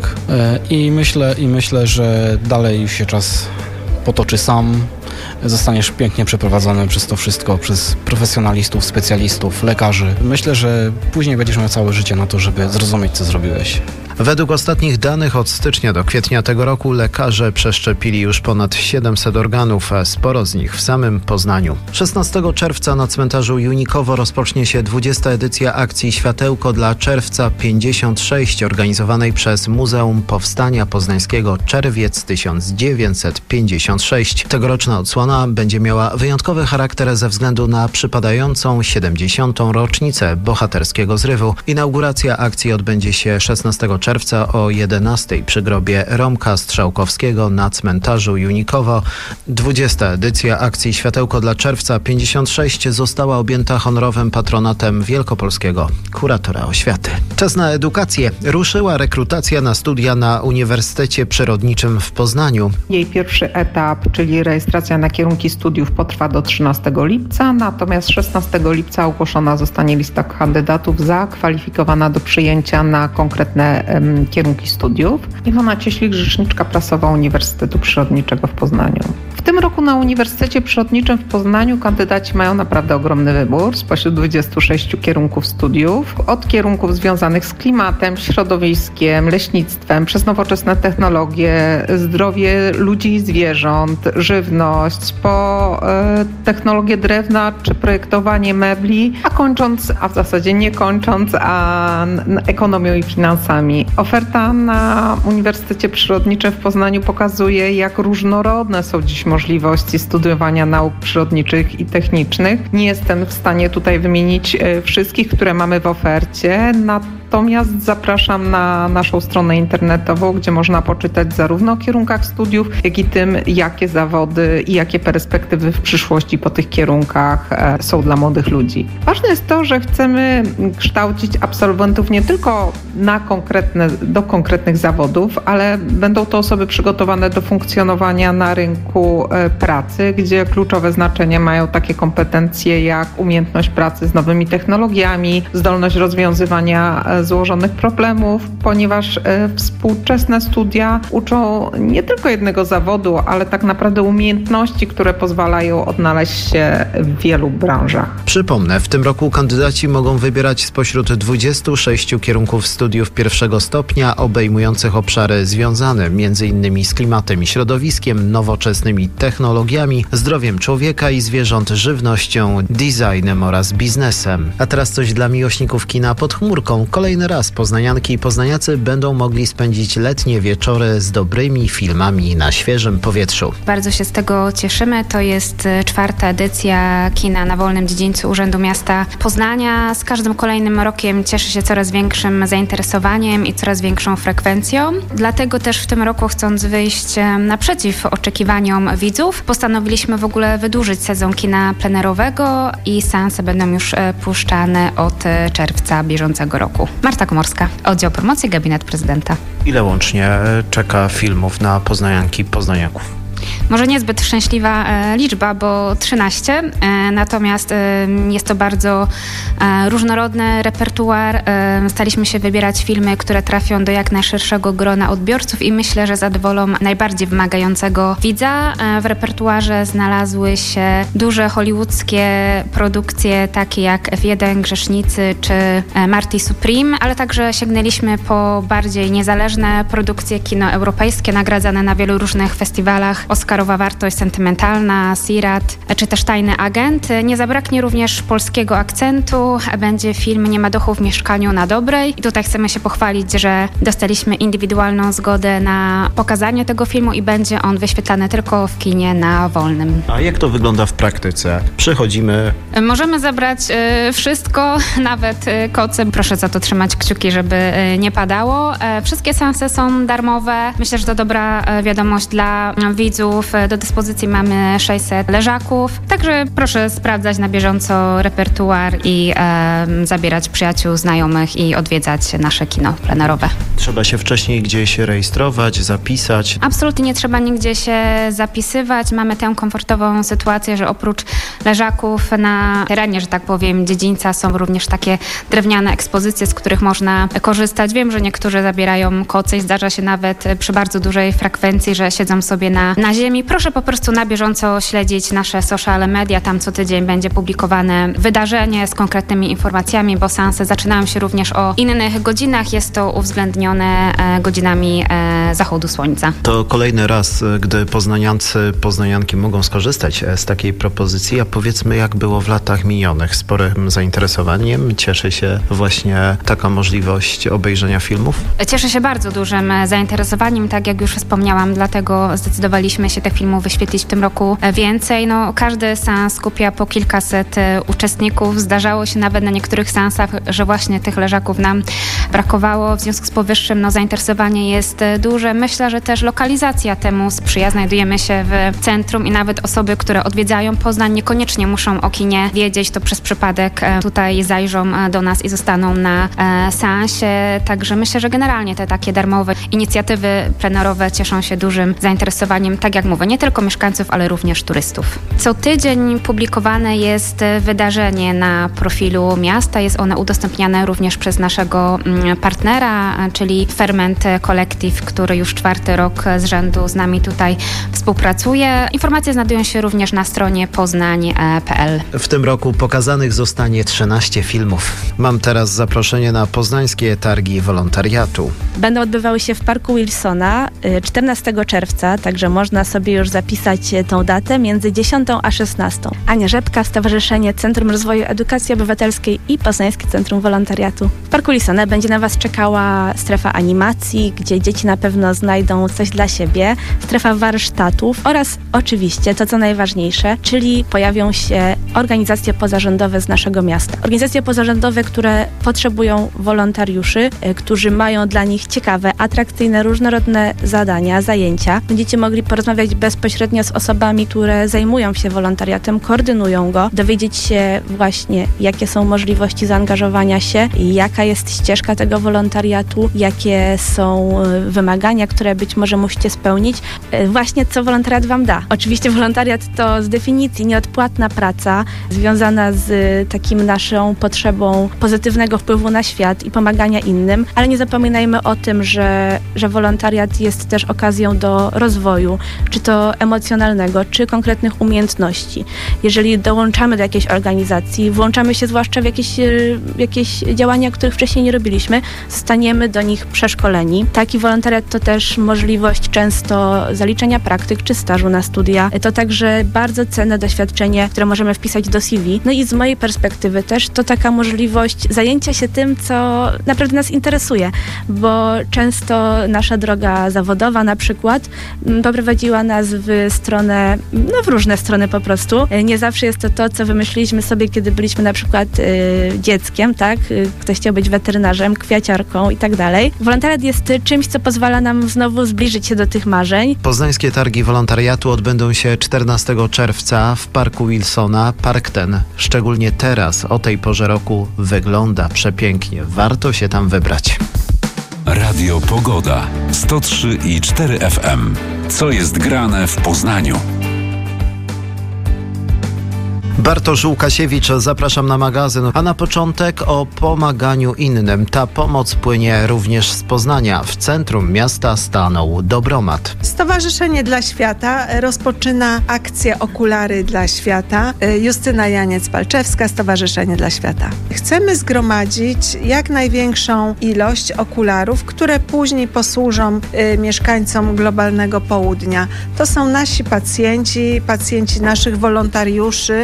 I myślę, i myślę, że dalej się czas potoczy sam. Zostaniesz pięknie przeprowadzony przez to wszystko, przez profesjonalistów, specjalistów, lekarzy. Myślę, że później będziesz miał całe życie na to, żeby zrozumieć, co zrobiłeś. Według ostatnich danych od stycznia do kwietnia tego roku lekarze przeszczepili już ponad siedemset organów, a sporo z nich w samym Poznaniu. szesnastego czerwca na cmentarzu Junikowo rozpocznie się dwudziesta edycja akcji Światełko dla Czerwca pięćdziesiąt sześć, organizowanej przez Muzeum Powstania Poznańskiego Czerwiec tysiąc dziewięćset pięćdziesiąt sześć. Tegoroczna odsłona będzie miała wyjątkowy charakter ze względu na przypadającą siedemdziesiątą rocznicę bohaterskiego zrywu. Inauguracja akcji odbędzie się szesnastego czerwca o jedenastej przy grobie Romka Strzałkowskiego na cmentarzu Junikowo. dwudziesta edycja akcji Światełko dla Czerwca pięćdziesiąt sześć została objęta honorowym patronatem wielkopolskiego kuratora oświaty. Czas na edukację. Ruszyła rekrutacja na studia na Uniwersytecie Przyrodniczym w Poznaniu. Jej pierwszy etap, czyli rejestracja na kierunki studiów, potrwa do trzynastego lipca, natomiast szesnastego lipca ogłoszona zostanie lista kandydatów zakwalifikowana do przyjęcia na konkretne um, kierunki studiów. Iwona Cieślik, rzeczniczka prasowa Uniwersytetu Przyrodniczego w Poznaniu. W tym roku na Uniwersytecie Przyrodniczym w Poznaniu kandydaci mają naprawdę ogromny wybór spośród dwudziestu sześciu kierunków studiów. Od kierunków związanych z klimatem, środowiskiem, leśnictwem, przez nowoczesne technologie, zdrowie ludzi i zwierząt, żywność, po e, technologię drewna czy projektowanie mebli, a kończąc, a w zasadzie nie kończąc, a n, ekonomią i finansami. Oferta na Uniwersytecie Przyrodniczym w Poznaniu pokazuje, jak różnorodne są dziś możliwości studiowania nauk przyrodniczych i technicznych. Nie jestem w stanie tutaj wymienić wszystkich, które mamy w ofercie, natomiast zapraszam na naszą stronę internetową, gdzie można poczytać zarówno o kierunkach studiów, jak i tym, jakie zawody i jakie perspektywy w przyszłości po tych kierunkach są dla młodych ludzi. Ważne jest to, że chcemy kształcić absolwentów nie tylko na konkretne, do konkretnych zawodów, ale będą to osoby przygotowane do funkcjonowania na rynku pracy, gdzie kluczowe znaczenie mają takie kompetencje jak umiejętność pracy z nowymi technologiami, zdolność rozwiązywania złożonych problemów, ponieważ współczesne studia uczą nie tylko jednego zawodu, ale tak naprawdę umiejętności, które pozwalają odnaleźć się w wielu branżach. Przypomnę, w tym roku kandydaci mogą wybierać spośród dwudziestu sześciu kierunków studiów pierwszego stopnia obejmujących obszary związane m.in. z klimatem i środowiskiem, nowoczesnymi technologiami, zdrowiem człowieka i zwierząt, żywnością, designem oraz biznesem. A teraz coś dla miłośników kina pod chmurką. Kolejny raz poznanianki i poznaniacy będą mogli spędzić letnie wieczory z dobrymi filmami na świeżym powietrzu. Bardzo się z tego cieszymy. To jest czwarta edycja kina na Wolnym Dziedzińcu Urzędu Miasta Poznania. Z każdym kolejnym rokiem cieszy się coraz większym zainteresowaniem i coraz większą frekwencją. Dlatego też w tym roku, chcąc wyjść naprzeciw oczekiwaniom widzów, postanowiliśmy w ogóle wydłużyć sezon kina plenerowego i seanse będą już puszczane od czerwca bieżącego roku. Marta Komorska, oddział promocji, gabinet prezydenta. Ile łącznie czeka filmów na poznanianki, poznaniaków? Może niezbyt szczęśliwa e, liczba, bo trzynaście, e, natomiast e, jest to bardzo e, różnorodny repertuar. E, staliśmy się wybierać filmy, które trafią do jak najszerszego grona odbiorców i myślę, że zadowolą najbardziej wymagającego widza. E, w repertuarze znalazły się duże hollywoodzkie produkcje, takie jak F jeden, Grzesznicy czy e, Marty Supreme, ale także sięgnęliśmy po bardziej niezależne produkcje kino europejskie, nagradzane na wielu różnych festiwalach. Oscarowa wartość sentymentalna, Sirat, czy też Tajny agent. Nie zabraknie również polskiego akcentu. Będzie film Nie ma dochu w mieszkaniu na Dobrej. I tutaj chcemy się pochwalić, że dostaliśmy indywidualną zgodę na pokazanie tego filmu i będzie on wyświetlany tylko w kinie na Wolnym. A jak to wygląda w praktyce? Przychodzimy... Możemy zabrać y, wszystko, nawet y, kocy. Proszę za to trzymać kciuki, żeby y, nie padało. E, wszystkie seanse są darmowe. Myślę, że to dobra y, wiadomość dla widzów. Do dyspozycji mamy sześćset leżaków, także proszę sprawdzać na bieżąco repertuar i e, zabierać przyjaciół, znajomych i odwiedzać nasze kino plenerowe. Trzeba się wcześniej gdzieś rejestrować, zapisać? Absolutnie nie trzeba nigdzie się zapisywać. Mamy tę komfortową sytuację, że oprócz leżaków na terenie, że tak powiem, dziedzińca są również takie drewniane ekspozycje, z których można korzystać. Wiem, że niektórzy zabierają koce i zdarza się nawet przy bardzo dużej frekwencji, że siedzą sobie na, na ziemi. Proszę po prostu na bieżąco śledzić nasze social media. Tam co tydzień będzie publikowane wydarzenie z konkretnymi informacjami, bo seanse zaczynają się również o innych godzinach. Jest to uwzględnione e, godzinami e, zachodu słońca. To kolejny raz, gdy poznaniancy, poznanianki mogą skorzystać z takiej propozycji, a powiedzmy jak było w latach minionych. Sporym zainteresowaniem cieszy się właśnie taka możliwość obejrzenia filmów? Cieszę się bardzo dużym zainteresowaniem, tak jak już wspomniałam, dlatego zdecydowaliśmy się tych filmów wyświetlić w tym roku więcej. No, każdy seans skupia po kilkaset uczestników. Zdarzało się nawet na niektórych seansach, że właśnie tych leżaków nam brakowało. W związku z powyższym no, zainteresowanie jest duże. Myślę, że też lokalizacja temu sprzyja. Znajdujemy się w centrum i nawet osoby, które odwiedzają Poznań, niekoniecznie muszą o kinie wiedzieć, to przez przypadek tutaj zajrzą do nas i zostaną na seansie. Także myślę, że generalnie te takie darmowe inicjatywy plenerowe cieszą się dużym zainteresowaniem, tak jak mówię, nie tylko mieszkańców, ale również turystów. Co tydzień publikowane jest wydarzenie na profilu miasta. Jest ono udostępniane również przez naszego partnera, czyli Ferment Collective, który już czwarty rok z rzędu z nami tutaj współpracuje. Informacje znajdują się również na stronie poznań kropka p l. W tym roku pokazanych zostanie trzynaście filmów. Mam teraz zaproszenie na poznańskie targi wolontariatu. Będą odbywały się w Parku Wilsona czternastego czerwca, także można sobie już zapisać tą datę między dziesiątą a szesnastą. Ania Rzepka, Stowarzyszenie Centrum Rozwoju Edukacji Obywatelskiej i Poznańskie Centrum Wolontariatu. W Parku Wilsona będzie na Was czekała strefa animacji, gdzie dzieci na pewno znajdą coś dla siebie, strefa warsztatów oraz oczywiście to, co najważniejsze, czyli pojawią się organizacje pozarządowe z naszego miasta. Organizacje pozarządowe, które potrzebują wolontariuszy, którzy mają dla nich ciekawe, atrakcyjne, różnorodne zadania, zajęcia. Będziecie mogli porozmawiać bezpośrednio z osobami, które zajmują się wolontariatem, koordynują go, dowiedzieć się właśnie, jakie są możliwości zaangażowania się, jaka jest ścieżka tego wolontariatu, jakie są wymagania, które być może musicie spełnić. Właśnie co wolontariat Wam da. Oczywiście wolontariat to z definicji nieodpłatna praca związana z takim naszą potrzebą pozytywnego wpływu na świat i pomagania innym, ale nie zapominajmy o tym, że, że wolontariat jest też okazją do rozwoju, czy to emocjonalnego, czy konkretnych umiejętności. Jeżeli dołączamy do jakiejś organizacji, włączamy się zwłaszcza w jakieś, jakieś działania, których wcześniej nie robiliśmy, zostaniemy do nich przeszkoleni. Taki wolontariat to też możliwość często zaliczenia praktyk czy stażu na studia. To także bardzo cenne doświadczenie, które możemy wpisać do C V. No i z mojej perspektywy też to taka możliwość zajęcia się tym, co naprawdę nas interesuje, bo często nasza droga zawodowa na przykład poprowadziła nas w stronę, no w różne strony po prostu. Nie zawsze jest to to, co wymyśliliśmy sobie, kiedy byliśmy na przykład y, dzieckiem, tak? Ktoś chciał być być weterynarzem, kwiaciarką i tak dalej. Wolontariat jest czymś, co pozwala nam znowu zbliżyć się do tych marzeń. Poznańskie targi wolontariatu odbędą się czternastego czerwca w Parku Wilsona. Park ten, szczególnie teraz, o tej porze roku, wygląda przepięknie. Warto się tam wybrać. Radio Pogoda. sto trzy i cztery F M. Co jest grane w Poznaniu? Bartosz Łukasiewicz, zapraszam na magazyn, a na początek o pomaganiu innym. Ta pomoc płynie również z Poznania. W centrum miasta stanął Dobromat. Stowarzyszenie dla Świata rozpoczyna akcję Okulary dla Świata. Justyna Janiec-Palczewska, Stowarzyszenie dla Świata. Chcemy zgromadzić jak największą ilość okularów, które później posłużą y, mieszkańcom globalnego południa. To są nasi pacjenci, pacjenci naszych wolontariuszy,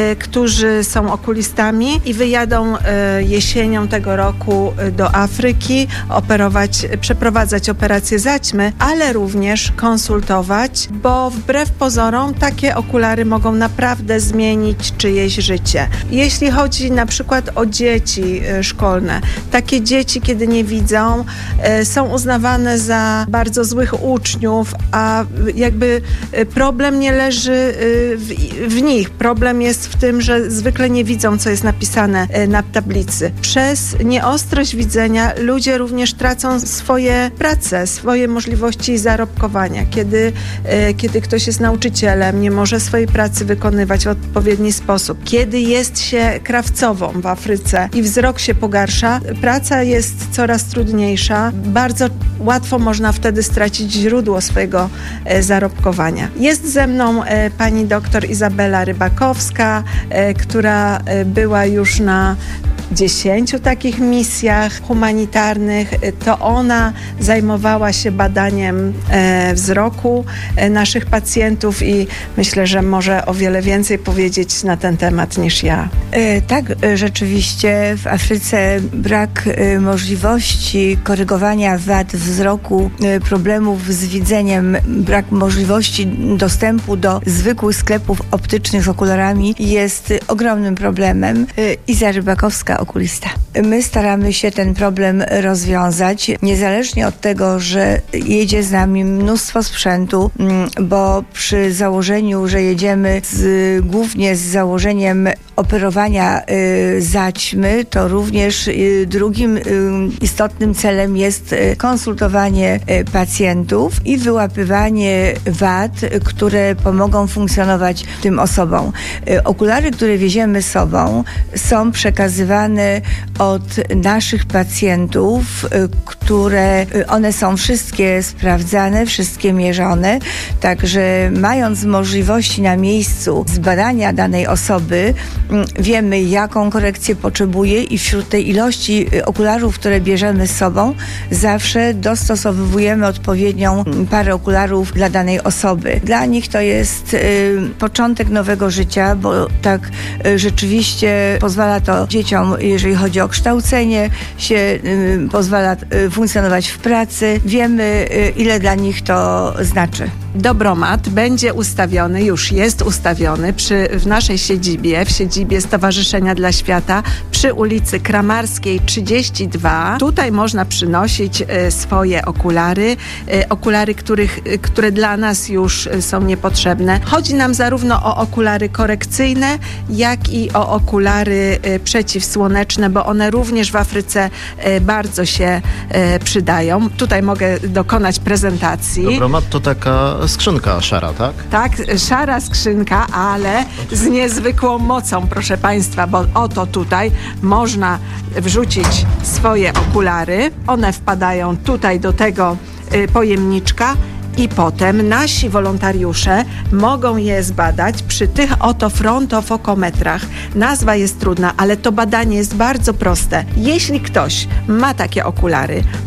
którzy są okulistami i wyjadą jesienią tego roku do Afryki, operować, przeprowadzać operację zaćmy, ale również konsultować, bo wbrew pozorom takie okulary mogą naprawdę zmienić czyjeś życie. Jeśli chodzi na przykład o dzieci szkolne, takie dzieci, kiedy nie widzą, są uznawane za bardzo złych uczniów, a jakby problem nie leży w, w nich. Problem jest w tym, że zwykle nie widzą, co jest napisane na tablicy. Przez nieostrość widzenia ludzie również tracą swoje prace, swoje możliwości zarobkowania. Kiedy, kiedy ktoś jest nauczycielem, nie może swojej pracy wykonywać w odpowiedni sposób. Kiedy jest się krawcową w Afryce i wzrok się pogarsza, praca jest coraz trudniejsza. Bardzo łatwo można wtedy stracić źródło swojego zarobkowania. Jest ze mną pani doktor Izabela Rybakowska, która była już na dziesięciu takich misjach humanitarnych. To ona zajmowała się badaniem e, wzroku e, naszych pacjentów i myślę, że może o wiele więcej powiedzieć na ten temat niż ja. E, tak, rzeczywiście w Afryce brak e, możliwości korygowania wad wzroku, e, problemów z widzeniem, brak możliwości dostępu do zwykłych sklepów optycznych z okularami jest ogromnym problemem. E, Iza Rybakowska, okulista. My staramy się ten problem rozwiązać, niezależnie od tego, że jedzie z nami mnóstwo sprzętu, bo przy założeniu, że jedziemy z, głównie z założeniem operowania y, zaćmy, to również y, drugim y, istotnym celem jest y, konsultowanie y, pacjentów i wyłapywanie wad, y, które pomogą funkcjonować tym osobom. Y, okulary, które wieziemy z sobą, są przekazywane od naszych pacjentów, y, które y, one są wszystkie sprawdzane, wszystkie mierzone, także mając możliwości na miejscu zbadania danej osoby, wiemy, jaką korekcję potrzebuje i wśród tej ilości okularów, które bierzemy z sobą, zawsze dostosowujemy odpowiednią parę okularów dla danej osoby. Dla nich to jest y, początek nowego życia, bo tak y, rzeczywiście pozwala to dzieciom, jeżeli chodzi o kształcenie, się y, pozwala y, funkcjonować w pracy. Wiemy, y, ile dla nich to znaczy. Dobromat będzie ustawiony, już jest ustawiony przy, w naszej siedzibie, w siedzibie Stowarzyszenia dla Świata przy ulicy Kramarskiej trzydzieści dwa. Tutaj można przynosić e, swoje okulary, e, okulary, których, e, które dla nas już e, są niepotrzebne. Chodzi nam zarówno o okulary korekcyjne, jak i o okulary e, przeciwsłoneczne, bo one również w Afryce e, bardzo się e, przydają. Tutaj mogę dokonać prezentacji. Dobromat to taka skrzynka szara, tak? Tak, szara skrzynka, ale z niezwykłą mocą, proszę Państwa, bo oto tutaj można wrzucić swoje okulary. One wpadają tutaj do tego y, pojemniczka i potem nasi wolontariusze mogą je zbadać przy tych oto frontofokometrach. Nazwa jest trudna, ale to badanie jest bardzo proste. Jeśli ktoś ma takie okulary,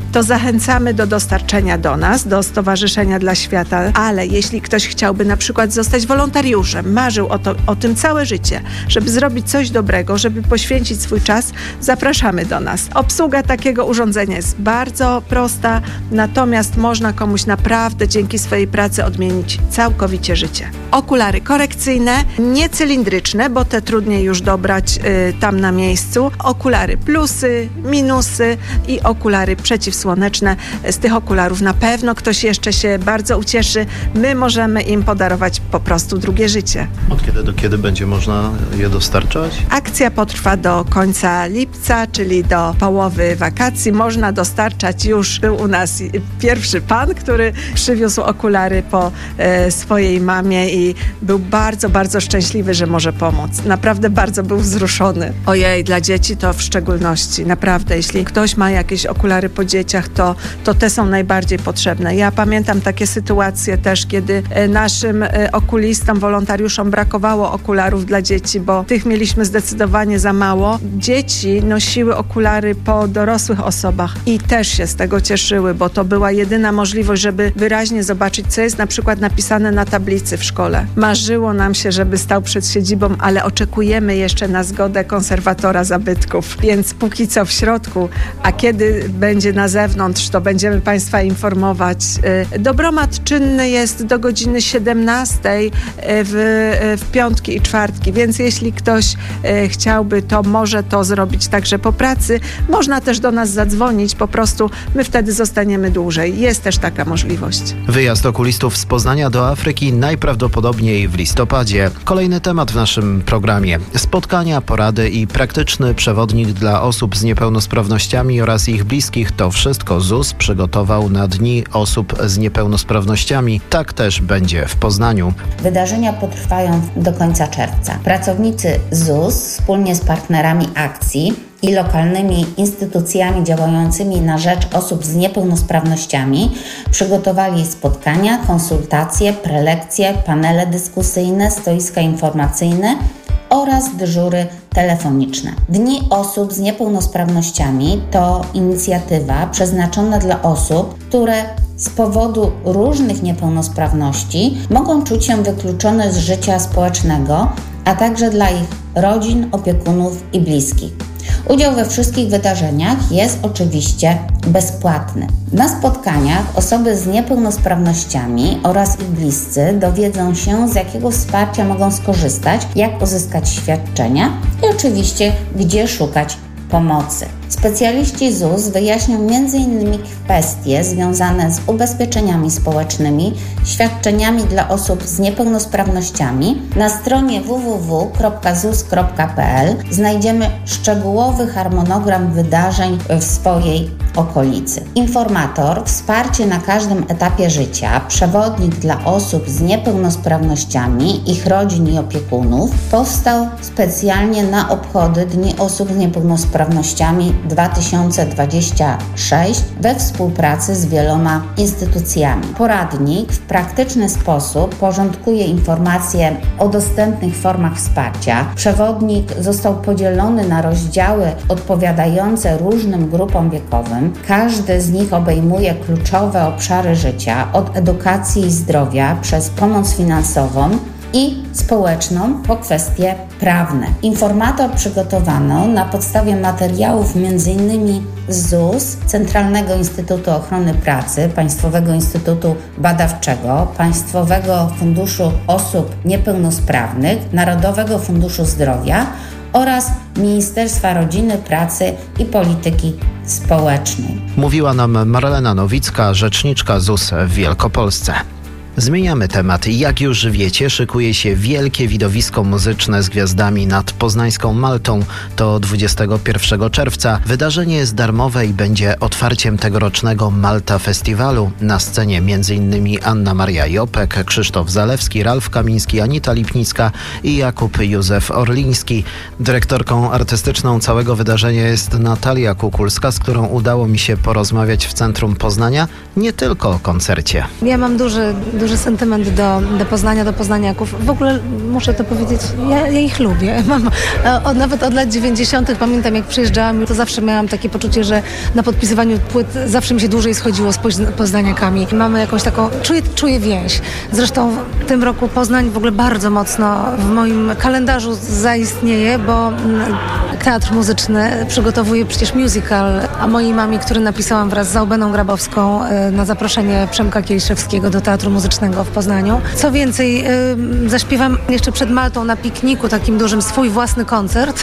to zachęcamy do dostarczenia do nas, do Stowarzyszenia dla Świata, ale jeśli ktoś chciałby na przykład zostać wolontariuszem, marzył o, to, o tym całe życie, żeby zrobić coś dobrego, żeby poświęcić swój czas, zapraszamy do nas. Obsługa takiego urządzenia jest bardzo prosta, natomiast można komuś naprawdę dzięki swojej pracy odmienić całkowicie życie. Okulary korekcyjne, nie cylindryczne, bo te trudniej już dobrać y, tam na miejscu. Okulary plusy, minusy i okulary przeciwsłoneczne. Z tych okularów na pewno ktoś jeszcze się bardzo ucieszy. My możemy im podarować po prostu drugie życie. Od kiedy do kiedy będzie można je dostarczać? Akcja potrwa do końca lipca, czyli do połowy wakacji. Można dostarczać już. Był u nas pierwszy pan, który przywiózł okulary po e, swojej mamie i był bardzo, bardzo szczęśliwy, że może pomóc. Naprawdę bardzo był wzruszony. Ojej, dla dzieci to w szczególności. Naprawdę, jeśli ktoś ma jakieś okulary po dzieciach, to, to te są najbardziej potrzebne. Ja pamiętam takie sytuacje też, kiedy e, naszym e, okulistom, wolontariuszom brakowało okularów dla dzieci, bo tych mieliśmy zdecydowanie za mało. Dzieci nosiły okulary po dorosłych osobach i też się z tego cieszyły, bo to była jedyna możliwość, żeby wyraźnie zobaczyć, co jest na przykład napisane na tablicy w szkole. Marzyło nam się, żeby stał przed siedzibą, ale oczekujemy jeszcze na zgodę konserwatora zabytków, więc póki co w środku, a kiedy będzie na zewnątrz, to będziemy Państwa informować. Dobromat czynny jest do godziny siedemnastej w, w piątki i czwartki, więc jeśli ktoś chciałby, to może to zrobić także po pracy. Można też do nas zadzwonić, po prostu my wtedy zostaniemy dłużej. Jest też taka możliwość. Wyjazd okulistów z Poznania do Afryki najprawdopodobniej w listopadzie. Kolejny temat w naszym programie. Spotkania, porady i praktyczny przewodnik dla osób z niepełnosprawnościami oraz ich bliskich. To wszystko Z U S przygotował na Dni Osób z Niepełnosprawnościami. Tak też będzie w Poznaniu. Wydarzenia potrwają do końca czerwca. Pracownicy Z U S wspólnie z partnerami akcji i lokalnymi instytucjami działającymi na rzecz osób z niepełnosprawnościami przygotowali spotkania, konsultacje, prelekcje, panele dyskusyjne, stoiska informacyjne oraz dyżury telefoniczne. Dni Osób z Niepełnosprawnościami to inicjatywa przeznaczona dla osób, które z powodu różnych niepełnosprawności mogą czuć się wykluczone z życia społecznego, a także dla ich rodzin, opiekunów i bliskich. Udział we wszystkich wydarzeniach jest oczywiście bezpłatny. Na spotkaniach osoby z niepełnosprawnościami oraz ich bliscy dowiedzą się, z jakiego wsparcia mogą skorzystać, jak uzyskać świadczenia i oczywiście, gdzie szukać pomocy. Specjaliści Z U S wyjaśnią między innymi kwestie związane z ubezpieczeniami społecznymi, świadczeniami dla osób z niepełnosprawnościami. Na stronie w w w kropka z u s kropka p l znajdziemy szczegółowy harmonogram wydarzeń w swojej okolicy. Informator, wsparcie na każdym etapie życia, przewodnik dla osób z niepełnosprawnościami, ich rodzin i opiekunów powstał specjalnie na obchody Dni Osób z Niepełnosprawnościami dwa tysiące dwudziesty szósty we współpracy z wieloma instytucjami. Poradnik w praktyczny sposób porządkuje informacje o dostępnych formach wsparcia. Przewodnik został podzielony na rozdziały odpowiadające różnym grupom wiekowym. Każdy z nich obejmuje kluczowe obszary życia, od edukacji i zdrowia przez pomoc finansową i społeczną po kwestie prawne. Informator przygotowano na podstawie materiałów między innymi Z U S, Centralnego Instytutu Ochrony Pracy, Państwowego Instytutu Badawczego, Państwowego Funduszu Osób Niepełnosprawnych, Narodowego Funduszu Zdrowia oraz Ministerstwa Rodziny, Pracy i Polityki Społecznej. Mówiła nam Marlena Nowicka, rzeczniczka Z U S w Wielkopolsce. Zmieniamy temat. Jak już wiecie, szykuje się wielkie widowisko muzyczne z gwiazdami nad poznańską Maltą. To dwudziestego pierwszego czerwca. Wydarzenie jest darmowe i będzie otwarciem tegorocznego Malta Festiwalu. Na scenie m.in. Anna Maria Jopek, Krzysztof Zalewski, Ralf Kamiński, Anita Lipnicka i Jakub Józef Orliński. Dyrektorką artystyczną całego wydarzenia jest Natalia Kukulska, z którą udało mi się porozmawiać w centrum Poznania. Nie tylko o koncercie. Ja mam duży duży sentyment do, do Poznania, do poznaniaków. W ogóle muszę to powiedzieć, ja, ja ich lubię. Mam, od, nawet od lat dziewięćdziesiątych pamiętam, jak przyjeżdżałam, to zawsze miałam takie poczucie, że na podpisywaniu płyt zawsze mi się dłużej schodziło z poznaniakami. Mamy jakąś taką, czuję, czuję więź. Zresztą w tym roku Poznań w ogóle bardzo mocno w moim kalendarzu zaistnieje, bo teatr muzyczny przygotowuje przecież musical, a mojej mamie, który napisałam wraz z Zaubeną Grabowską na zaproszenie Przemka Kieliszewskiego do Teatru Muzycznego w Poznaniu. Co więcej, zaśpiewam jeszcze przed Maltą na pikniku takim dużym swój własny koncert,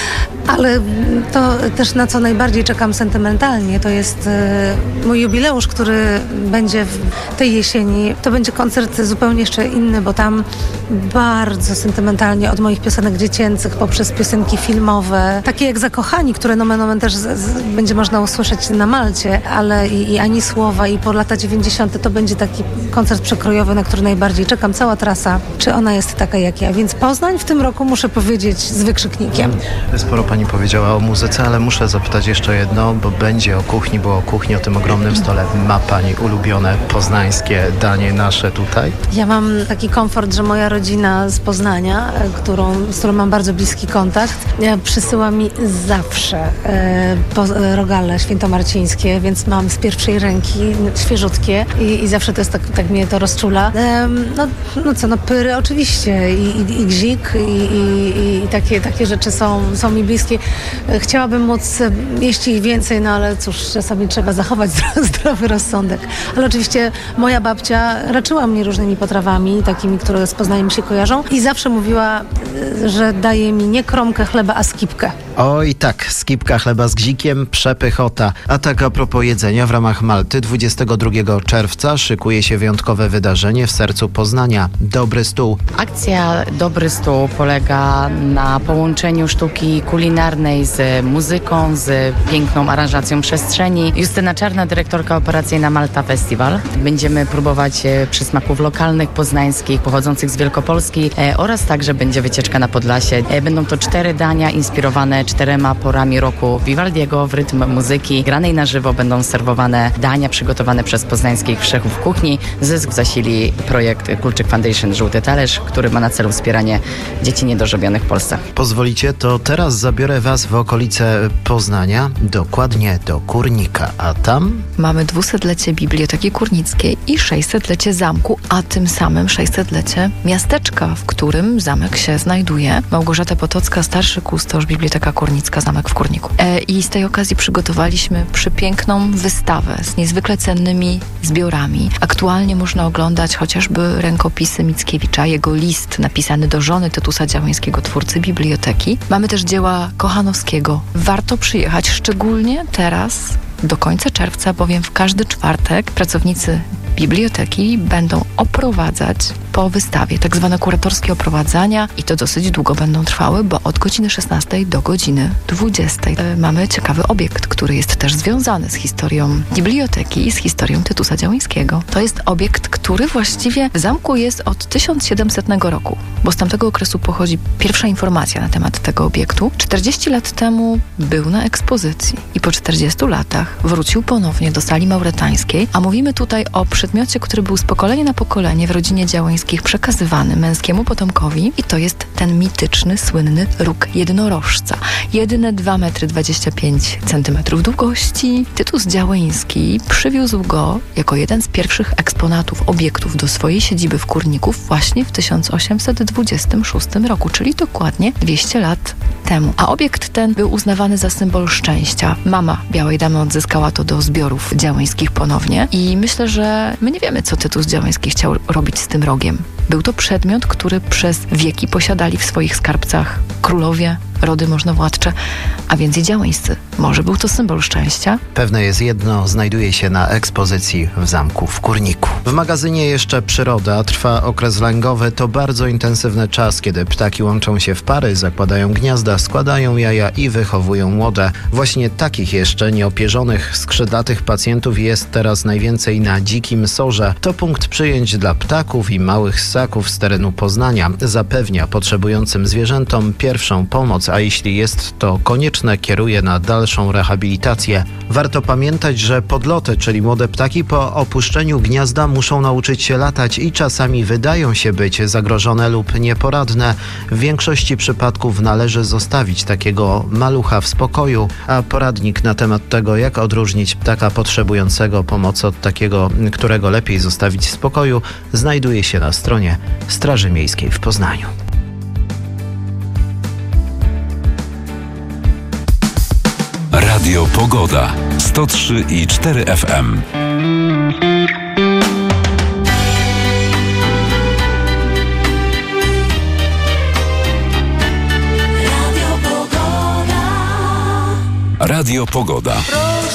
ale to też na co najbardziej czekam sentymentalnie, to jest mój jubileusz, który będzie w tej jesieni. To będzie koncert zupełnie jeszcze inny, bo tam bardzo sentymentalnie od moich piosenek dziecięcych poprzez piosenki filmowe, takie jak Zakochani, które nomen omen też z, z, będzie można usłyszeć na Malcie, ale i, i Ani Słowa i po lata dziewięćdziesiąte to będzie taki koncert przekrojowy, na który najbardziej czekam. Cała trasa, czy ona jest taka jak ja. Więc Poznań w tym roku, muszę powiedzieć, z wykrzyknikiem. Sporo pani powiedziała o muzyce, ale muszę zapytać jeszcze jedno, bo będzie o kuchni, bo o kuchni, o tym ogromnym stole. Ma pani ulubione poznańskie danie nasze tutaj? Ja mam taki komfort, że moja rodzina z Poznania, którą, z którą mam bardzo bliski kontakt, przysyła mi zawsze e, po, rogale świętomarcińskie, więc mam z pierwszej ręki świeżutkie i, i zawsze to jest tak, tak mnie to rozczula. E, no, no co, no pyry oczywiście i, i, i gzik i, i, i takie, takie rzeczy są, są mi bliskie. Chciałabym móc jeść ich więcej, no ale cóż, czasami trzeba zachować zdrowy rozsądek. Ale oczywiście moja babcia raczyła mnie różnymi potrawami, takimi, które z Poznaniem się kojarzą i zawsze mówiła, że daje mi nie kromkę chleba, a skipkę. Oj tak, skipka chleba z gzikiem, przepychota. A tak a propos jedzenia, w ramach Malty dwudziestego drugiego czerwca szykuje się wyjątkowe wydarzenie w sercu Poznania. Dobry stół. Akcja Dobry Stół polega na połączeniu sztuki kulinarnej z muzyką, z piękną aranżacją przestrzeni. Justyna Czarna, dyrektorka operacyjna Malta Festival. Będziemy próbować przysmaków lokalnych, poznańskich, pochodzących z Wielkopolski e, oraz także będzie wycieczka na Podlasie. E, będą to cztery dania inspirowane czterema porami roku Vivaldiego w rytm muzyki. Granej na żywo będą serwowane dania przygotowane przez poznańskich wszechów kuchni. Zysk zasili projekt Kulczyk Foundation Żółty Talerz, który ma na celu wspieranie dzieci niedożywionych w Polsce. Pozwolicie, to teraz zabiorę was w okolice Poznania, dokładnie do Kurnika, a tam... Mamy dwusetlecie Biblioteki Kurnickiej i sześćsetlecie zamku, a tym samym sześćsetlecie miasteczka, w którym zamek się znajduje. Małgorzata Potocka, starszy kustosz, Biblioteka Kurnicka, zamek w Kurniku. E, I z tej okazji przygotowaliśmy przepiękną wystawę z niezwykle cennymi zbiorami. Aktualnie można oglądać chociażby rękopisy Mickiewicza, jego list napisany do żony Tytusa Działyńskiego, twórcy biblioteki. Mamy też dzieła Kochanowskiego. Warto przyjechać, szczególnie teraz, do końca czerwca, bowiem w każdy czwartek pracownicy biblioteki będą oprowadzać po wystawie, tak zwane kuratorskie oprowadzania i to dosyć długo będą trwały, bo od godziny szesnastej do godziny dwudziestej e, mamy ciekawy obiekt, który jest też związany z historią biblioteki i z historią Tytusa Działyńskiego. To jest obiekt, który właściwie w zamku jest od tysiąc siedemsetnego roku, bo z tamtego okresu pochodzi pierwsza informacja na temat tego obiektu. czterdzieści lat temu był na ekspozycji i po czterdziestu latach wrócił ponownie do sali mauretańskiej, a mówimy tutaj o przedmiocie, który był z pokolenia na pokolenie w rodzinie Działyńskich przekazywany męskiemu potomkowi i to jest ten mityczny, słynny róg jednorożca. Jedyne dwa metry dwadzieścia pięć centymetrów długości. Tytus Działyński przywiózł go jako jeden z pierwszych eksponatów, obiektów do swojej siedziby w Kurniku właśnie w tysiąc osiemset dwudziestym szóstym roku, czyli dokładnie dwieście lat temu. A obiekt ten był uznawany za symbol szczęścia. Mama Białej Damy odzyskała to do zbiorów Działyńskich ponownie i myślę, że my nie wiemy, co Tytus Działyński chciał robić z tym rogiem. Był to przedmiot, który przez wieki posiadali w swoich skarbcach królowie, rody możnowładcze, a więc i Działyńscy. Może był to symbol szczęścia? Pewne jest jedno, znajduje się na ekspozycji w zamku w Kurniku. W magazynie jeszcze przyroda, trwa okres lęgowy, to bardzo intensywny czas, kiedy ptaki łączą się w pary, zakładają gniazda, składają jaja i wychowują młode. Właśnie takich jeszcze nieopierzonych, skrzydlatych pacjentów jest teraz najwięcej na Dzikim Sorze. To punkt przyjęć dla ptaków i małych ssaków z terenu Poznania. Zapewnia potrzebującym zwierzętom pierwszą pomoc pomoc, a jeśli jest to konieczne, kieruje na dalszą rehabilitację. Warto pamiętać, że podloty, czyli młode ptaki po opuszczeniu gniazda muszą nauczyć się latać i czasami wydają się być zagrożone lub nieporadne. W większości przypadków należy zostawić takiego malucha w spokoju, a poradnik na temat tego, jak odróżnić ptaka potrzebującego pomocy od takiego, którego lepiej zostawić w spokoju, znajduje się na stronie Straży Miejskiej w Poznaniu. Radio Pogoda sto trzy i cztery F M. Radio Pogoda.